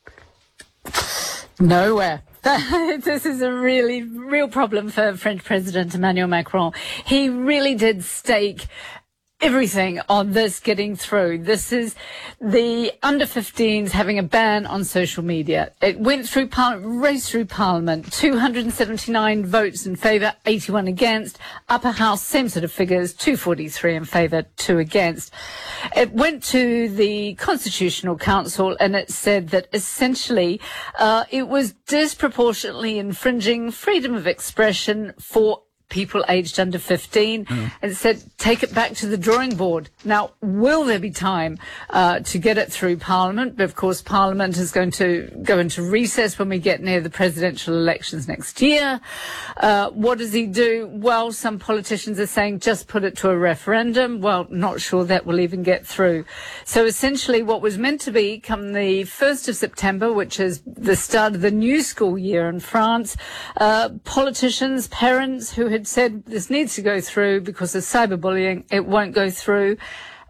Speaker 23: Nowhere. This is a really real problem for French President Emmanuel Macron. He really did stake everything on this getting through. This is the under fifteens having a ban on social media. It went through Parliament, raced through Parliament, two hundred seventy-nine votes in favour, eighty-one against. Upper House, same sort of figures, two forty-three in favour, two against. It went to the Constitutional Council and it said that essentially uh, it was disproportionately infringing freedom of expression for people aged under fifteen, mm. and said, take it back to the drawing board. Now, will there be time uh, to get it through Parliament? But of course, Parliament is going to go into recess when we get near the presidential elections next year. Uh, what does he do? Well, some politicians are saying just put it to a referendum. Well, not sure that will even get through. So essentially what was meant to be come the first of September, which is the start of the new school year in France, uh, politicians, parents who had said this needs to go through because of cyberbullying, it won't go through.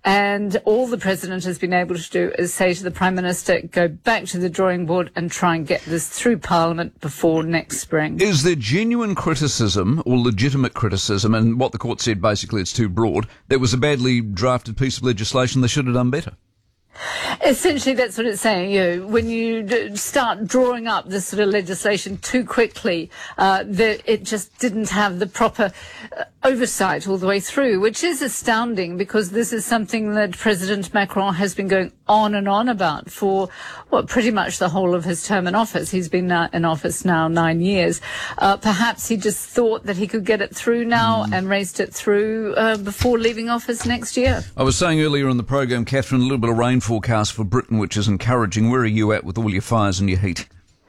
Speaker 23: And all the President has been able to do is say to the Prime Minister, go back to the drawing board and try and get this through Parliament before next spring.
Speaker 11: Is there genuine criticism or legitimate criticism, and what the court said basically it's too broad, there was a badly drafted piece of legislation they should have done better?
Speaker 23: Essentially, that's what it's saying. You know, when you d- start drawing up this sort of legislation too quickly, uh, that it just didn't have the proper uh, oversight all the way through, which is astounding because this is something that President Macron has been going on and on about for, well, pretty much the whole of his term in office. He's been uh, in office now nine years. Uh, perhaps he just thought that he could get it through now mm. and raced it through uh, before leaving office next year.
Speaker 11: I was saying earlier in the program, Catherine, a little bit of rain forecast for Britain, which is encouraging. Where are you at with all your fires and your heat?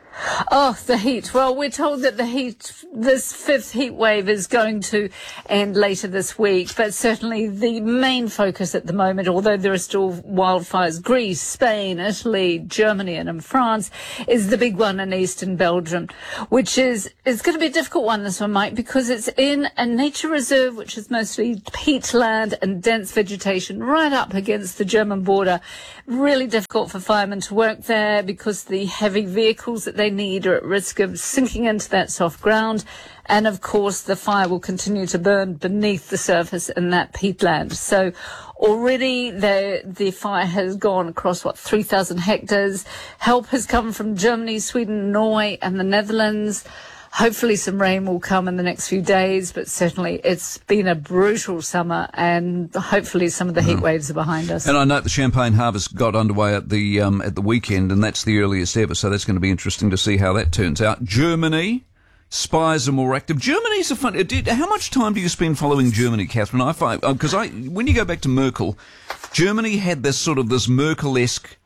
Speaker 23: Oh, the heat. Well, we're told that the heat, this fifth heat wave is going to end later this week, but certainly the main focus at the moment, although there are still wildfires, Greece, Spain, Italy, Germany and in France, is the big one in eastern Belgium, which is, is going to be a difficult one, this one, Mike, because it's in a nature reserve, which is mostly peatland and dense vegetation right up against the German border. Really difficult for firemen to work there because the heavy vehicles that they need are at risk of sinking into that soft ground. And of course, the fire will continue to burn beneath the surface in that peatland. So already the, the fire has gone across, what, three thousand hectares. Help has come from Germany, Sweden, Norway and the Netherlands. Hopefully some rain will come in the next few days, but certainly it's been a brutal summer and hopefully some of the heat waves are behind us.
Speaker 11: And I note the champagne harvest got underway at the um, at the weekend, and that's the earliest ever, so that's going to be interesting to see how that turns out. Germany, spies are more active. Germany's a fun... Did, how much time do you spend following Germany, Catherine? I find... Because I, when you go back to Merkel, Germany had this sort of this Merkel-esque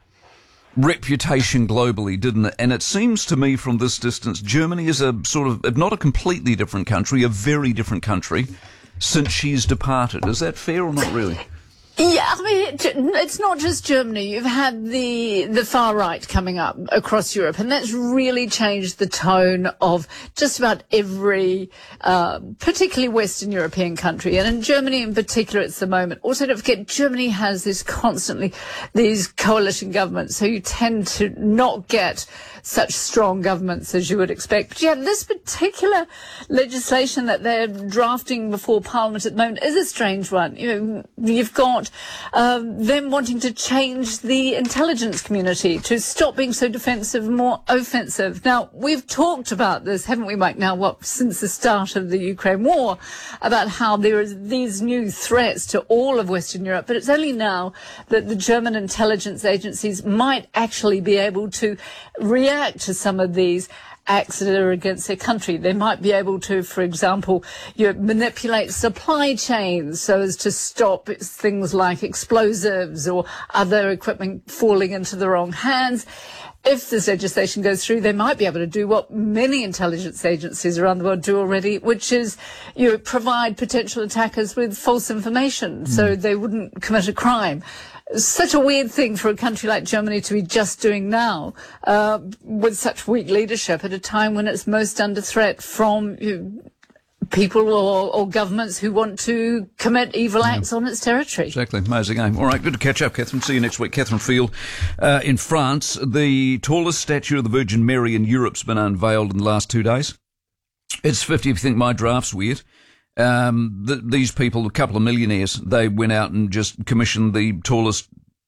Speaker 11: reputation globally, didn't it? And it seems to me from this distance, Germany is a sort of, if not a completely different country, a very different country since she's departed. Is that fair or not really?
Speaker 23: Yeah, I mean, it's not just Germany. You've had the the far right coming up across Europe, and that's really changed the tone of just about every, uh, particularly Western European country. And in Germany in particular, it's the moment. Also, don't forget, Germany has this constantly, these coalition governments, so you tend to not get such strong governments as you would expect. But yeah, this particular legislation that they're drafting before Parliament at the moment is a strange one. You know, you've got um, them wanting to change the intelligence community to stop being so defensive and more offensive. Now, we've talked about this, haven't we, Mike, now, what, since the start of the Ukraine war, about how there are these new threats to all of Western Europe, but it's only now that the German intelligence agencies might actually be able to react to some of these acts that are against their country. They might be able to, for example, you know, manipulate supply chains so as to stop things like explosives or other equipment falling into the wrong hands. If this legislation goes through, they might be able to do what many intelligence agencies around the world do already, which is, you know, provide potential attackers with false information mm. so they wouldn't commit a crime. Such a weird thing for a country like Germany to be just doing now, uh, with such weak leadership at a time when it's most under threat from you know, people or, or governments who want to commit evil acts yeah. on its territory.
Speaker 11: Exactly. Amazing game. All right, good to catch up, Catherine. See you next week. Catherine Field uh, in France. The tallest statue of the Virgin Mary in Europe's been unveiled in the last two days. It's fifty if you think my draft's weird. Um, th- these people, a couple of millionaires, they went out and just commissioned the tallest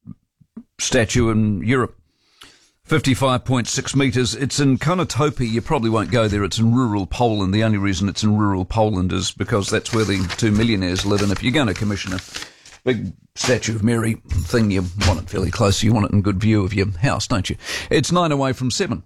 Speaker 11: statue in Europe. fifty-five point six metres. It's in Konotopy. You probably won't go there. It's in rural Poland. The only reason it's in rural Poland is because that's where the two millionaires live. And if you're going to commission a big statue of Mary thing, you want it fairly close. You want it in good view of your house, don't you? It's nine away from seven.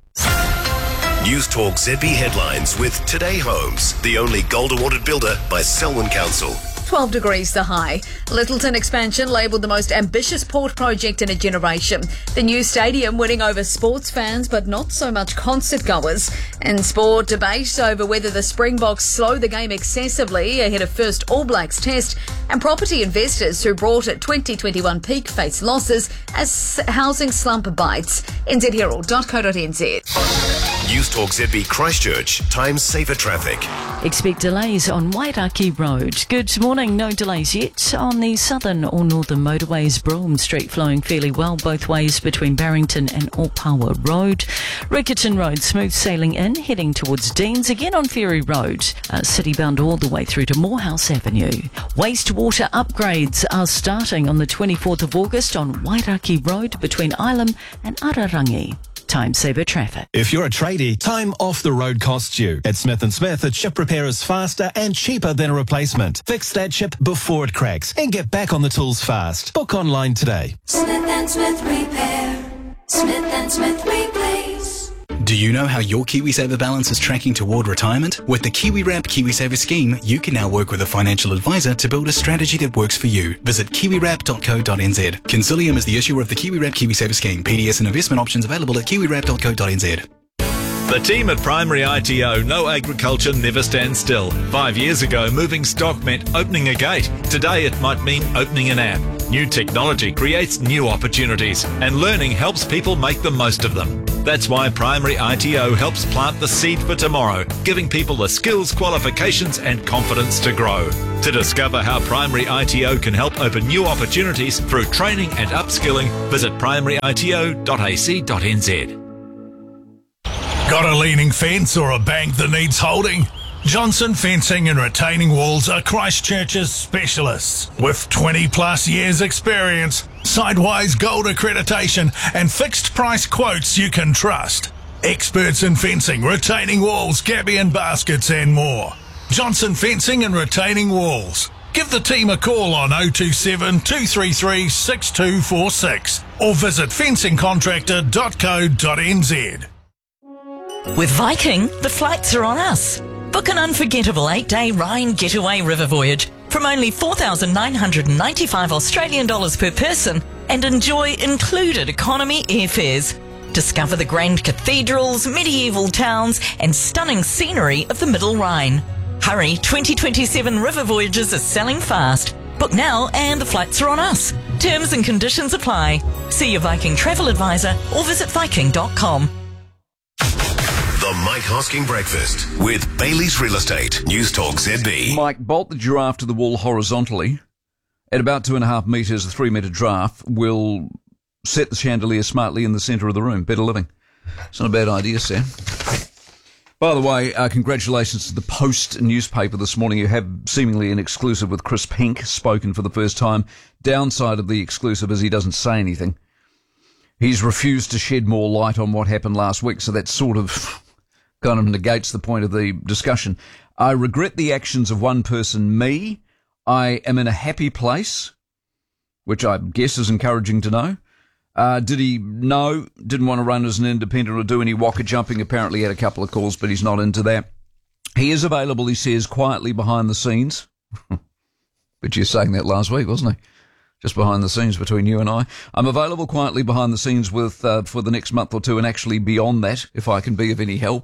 Speaker 4: News Talk Z B headlines with Today Homes, the only gold awarded builder by Selwyn Council.
Speaker 13: twelve degrees the high. Littleton expansion labelled the most ambitious port project in a generation. The new stadium winning over sports fans but not so much concert goers. And sport debate over whether the Springboks slow the game excessively ahead of first All Blacks test. And property investors who brought at twenty twenty-one peak face losses as housing slump bites. n z herald dot co dot n z.
Speaker 4: News Talk Z B Christchurch. Time saver traffic.
Speaker 1: Expect delays on Wairaki Road. Good morning, no delays yet. On the southern or northern motorways, Brougham Street flowing fairly well both ways between Barrington and Opawa Road. Riccarton Road, smooth sailing in, heading towards Deans. Again on Ferry Road, uh, city bound all the way through to Morehouse Avenue. Wastewater upgrades are starting on the twenty-fourth of August on Wairaki Road between Ilam and Ararangi. Time saver traffic.
Speaker 2: If you're a tradie, time off the road costs you. At Smith and Smith, a chip repair is faster and cheaper than a replacement. Fix that chip before it cracks and get back on the tools fast. Book online today.
Speaker 8: Smith and Smith Repair. Smith and Smith Replace.
Speaker 5: Do you know how your KiwiSaver balance is tracking toward retirement? With the KiwiWrap KiwiSaver scheme, you can now work with a financial advisor to build a strategy that works for you. Visit kiwi wrap dot co dot n z. Consilium is the issuer of the KiwiWrap KiwiSaver scheme. P D S and investment options available at kiwi wrap dot co dot n z.
Speaker 12: The team at Primary I T O know agriculture never stands still. Five years ago, moving stock meant opening a gate. Today, it might mean opening an app. New technology creates new opportunities, and learning helps people make the most of them. That's why Primary I T O helps plant the seed for tomorrow, giving people the skills, qualifications, and confidence to grow. To discover how Primary I T O can help open new opportunities through training and upskilling, visit primary I T O dot a c dot n z.
Speaker 19: Got a leaning fence or a bank that needs holding? Johnson Fencing and Retaining Walls are Christchurch's specialists. With twenty plus years experience, Sidewise Gold accreditation and fixed price quotes you can trust. Experts in fencing, retaining walls, gabion and baskets and more. Johnson Fencing and Retaining Walls. Give the team a call on oh two seven, two three three, six two four six or visit fencing contractor dot co dot n z.
Speaker 24: With Viking, the flights are on us. Book an unforgettable eight-day Rhine getaway river voyage from only four thousand nine hundred ninety-five Australian dollars per person and enjoy included economy airfares. Discover the grand cathedrals, medieval towns and stunning scenery of the Middle Rhine. Hurry, twenty twenty-seven river voyages are selling fast. Book now and the flights are on us. Terms and conditions apply. See your Viking travel advisor or visit viking dot com.
Speaker 4: The Mike Hosking Breakfast with Bailey's Real Estate. News Talk Z B.
Speaker 11: Mike, bolt the giraffe to the wall horizontally. At about two and a half metres, a three-metre giraffe will set the chandelier smartly in the centre of the room. Better living. It's not a bad idea, Sam. By the way, uh, congratulations to the Post newspaper this morning. You have seemingly an exclusive with Chris Pink, spoken for the first time. Downside of the exclusive is he doesn't say anything. He's refused to shed more light on what happened last week, so that sort of kind of negates the point of the discussion. I regret the actions of one person, me. I am in a happy place, which I guess is encouraging to know. Uh, did he? No. Didn't want to run as an independent or do any waka jumping. Apparently had a couple of calls, but he's not into that. He is available, he says, quietly behind the scenes. But you were saying that last week, wasn't he? Just behind the scenes between you and I. I'm available quietly behind the scenes with uh, for the next month or two and actually beyond that, if I can be of any help.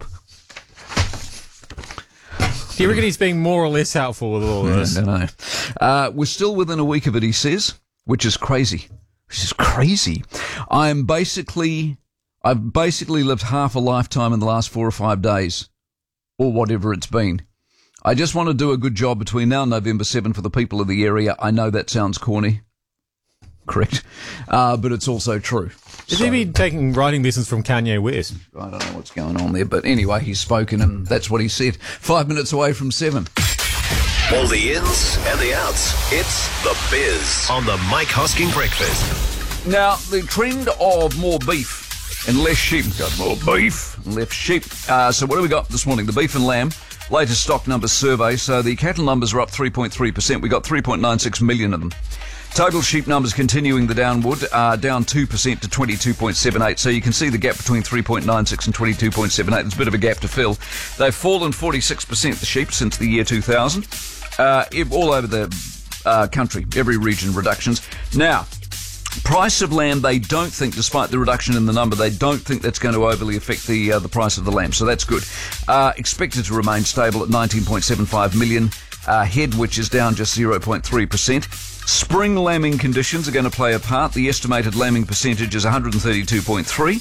Speaker 25: Do you reckon he's being more or less helpful with all of this?
Speaker 11: No, no, no. Uh, we're still within a week of it, he says, which is crazy. This is crazy. I'm basically, I've basically lived half a lifetime in the last four or five days, or whatever it's been. I just want to do a good job between now and November seventh for the people of the area. I know that sounds corny. Correct. Uh, but it's also true.
Speaker 25: Is so, he been taking writing lessons from Kanye West?
Speaker 11: I don't know what's going on there, but anyway, he's spoken and that's what he said. Five minutes away from seven.
Speaker 4: All the ins and the outs. It's The Biz on the Mike Hosking Breakfast.
Speaker 11: Now, the trend of more beef and less sheep. Got more beef and less sheep. Uh, so what do we got this morning? The beef and lamb. Latest stock numbers survey. So the cattle numbers are up three point three percent. We got three point nine six million of them. Total sheep numbers continuing the downward, uh, down two percent to twenty-two point seven eight. So you can see the gap between three point nine six and twenty-two point seven eight. There's a bit of a gap to fill. They've fallen forty-six percent, the sheep, since the year two thousand. Uh, all over the uh, country, every region, reductions. Now, price of lamb, they don't think, despite the reduction in the number, they don't think that's going to overly affect the uh, the price of the lamb. So that's good. Uh, expected to remain stable at nineteen point seven five million. Uh, head, which is down just zero point three percent. Spring lambing conditions are going to play a part. The estimated lambing percentage is one hundred thirty-two point three.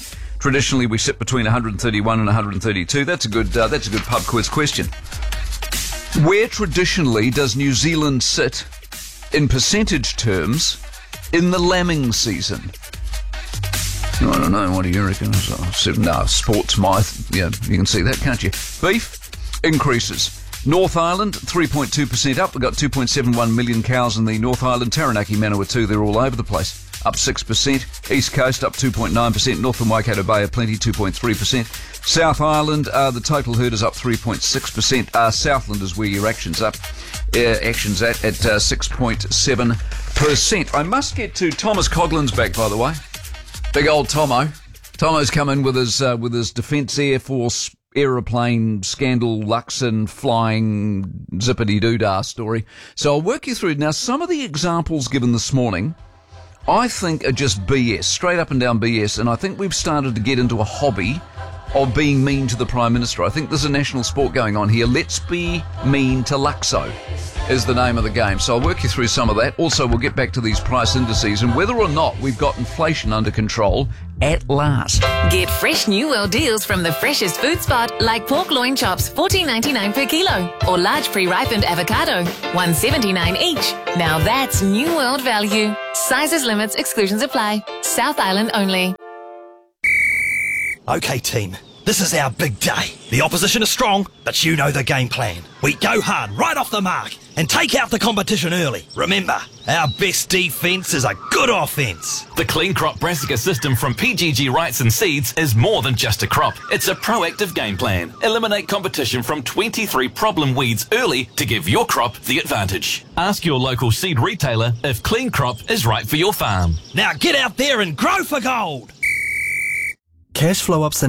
Speaker 11: Traditionally, we sit between one hundred thirty-one and one hundred thirty-two. That's a good. Uh, that's a good pub quiz question. Where traditionally does New Zealand sit in percentage terms in the lambing season? I don't know. What do you reckon? No, sports myth. Yeah, you can see that, can't you? Beef increases. North Island, three point two percent up. We've got two point seven one million cows in the North Island. Taranaki, Manawatu, too. They're all over the place. Up six percent. East Coast up two point nine percent. North and Waikato Bay are plenty, two point three percent. South Island, uh, the total herd is up three point six percent. Uh, Southland is where your action's up. Uh, action's at at uh, six point seven percent. I must get to Thomas Coughlin's back, by the way. Big old Tomo. Tomo's come in with his uh, with his Defence Air Force aeroplane scandal, Luxon flying zippity-doo-dah story. So I'll work you through. Now, some of the examples given this morning, I think, are just B S, straight up and down B S, and I think we've started to get into a hobby of being mean to the Prime Minister. I think there's a national sport going on here. Let's be mean to Luxo is the name of the game. So I'll work you through some of that. Also, we'll get back to these price indices and whether or not we've got inflation under control at last.
Speaker 10: Get fresh New World deals from the freshest food spot, like pork loin chops, fourteen ninety-nine per kilo, or large pre-ripened avocado, one seventy-nine each. Now that's New World value. Sizes, limits, exclusions apply. South Island only.
Speaker 14: Okay, team. This is our big day. The opposition is strong, but you know the game plan. We go hard right off the mark and take out the competition early. Remember, our best defence is a good offence.
Speaker 15: The Clean Crop Brassica system from P G G Rights and Seeds is more than just a crop. It's a proactive game plan. Eliminate competition from twenty-three problem weeds early to give your crop the advantage. Ask your local seed retailer if Clean Crop is right for your farm.
Speaker 14: Now get out there and grow for gold.
Speaker 17: Cash flow ups and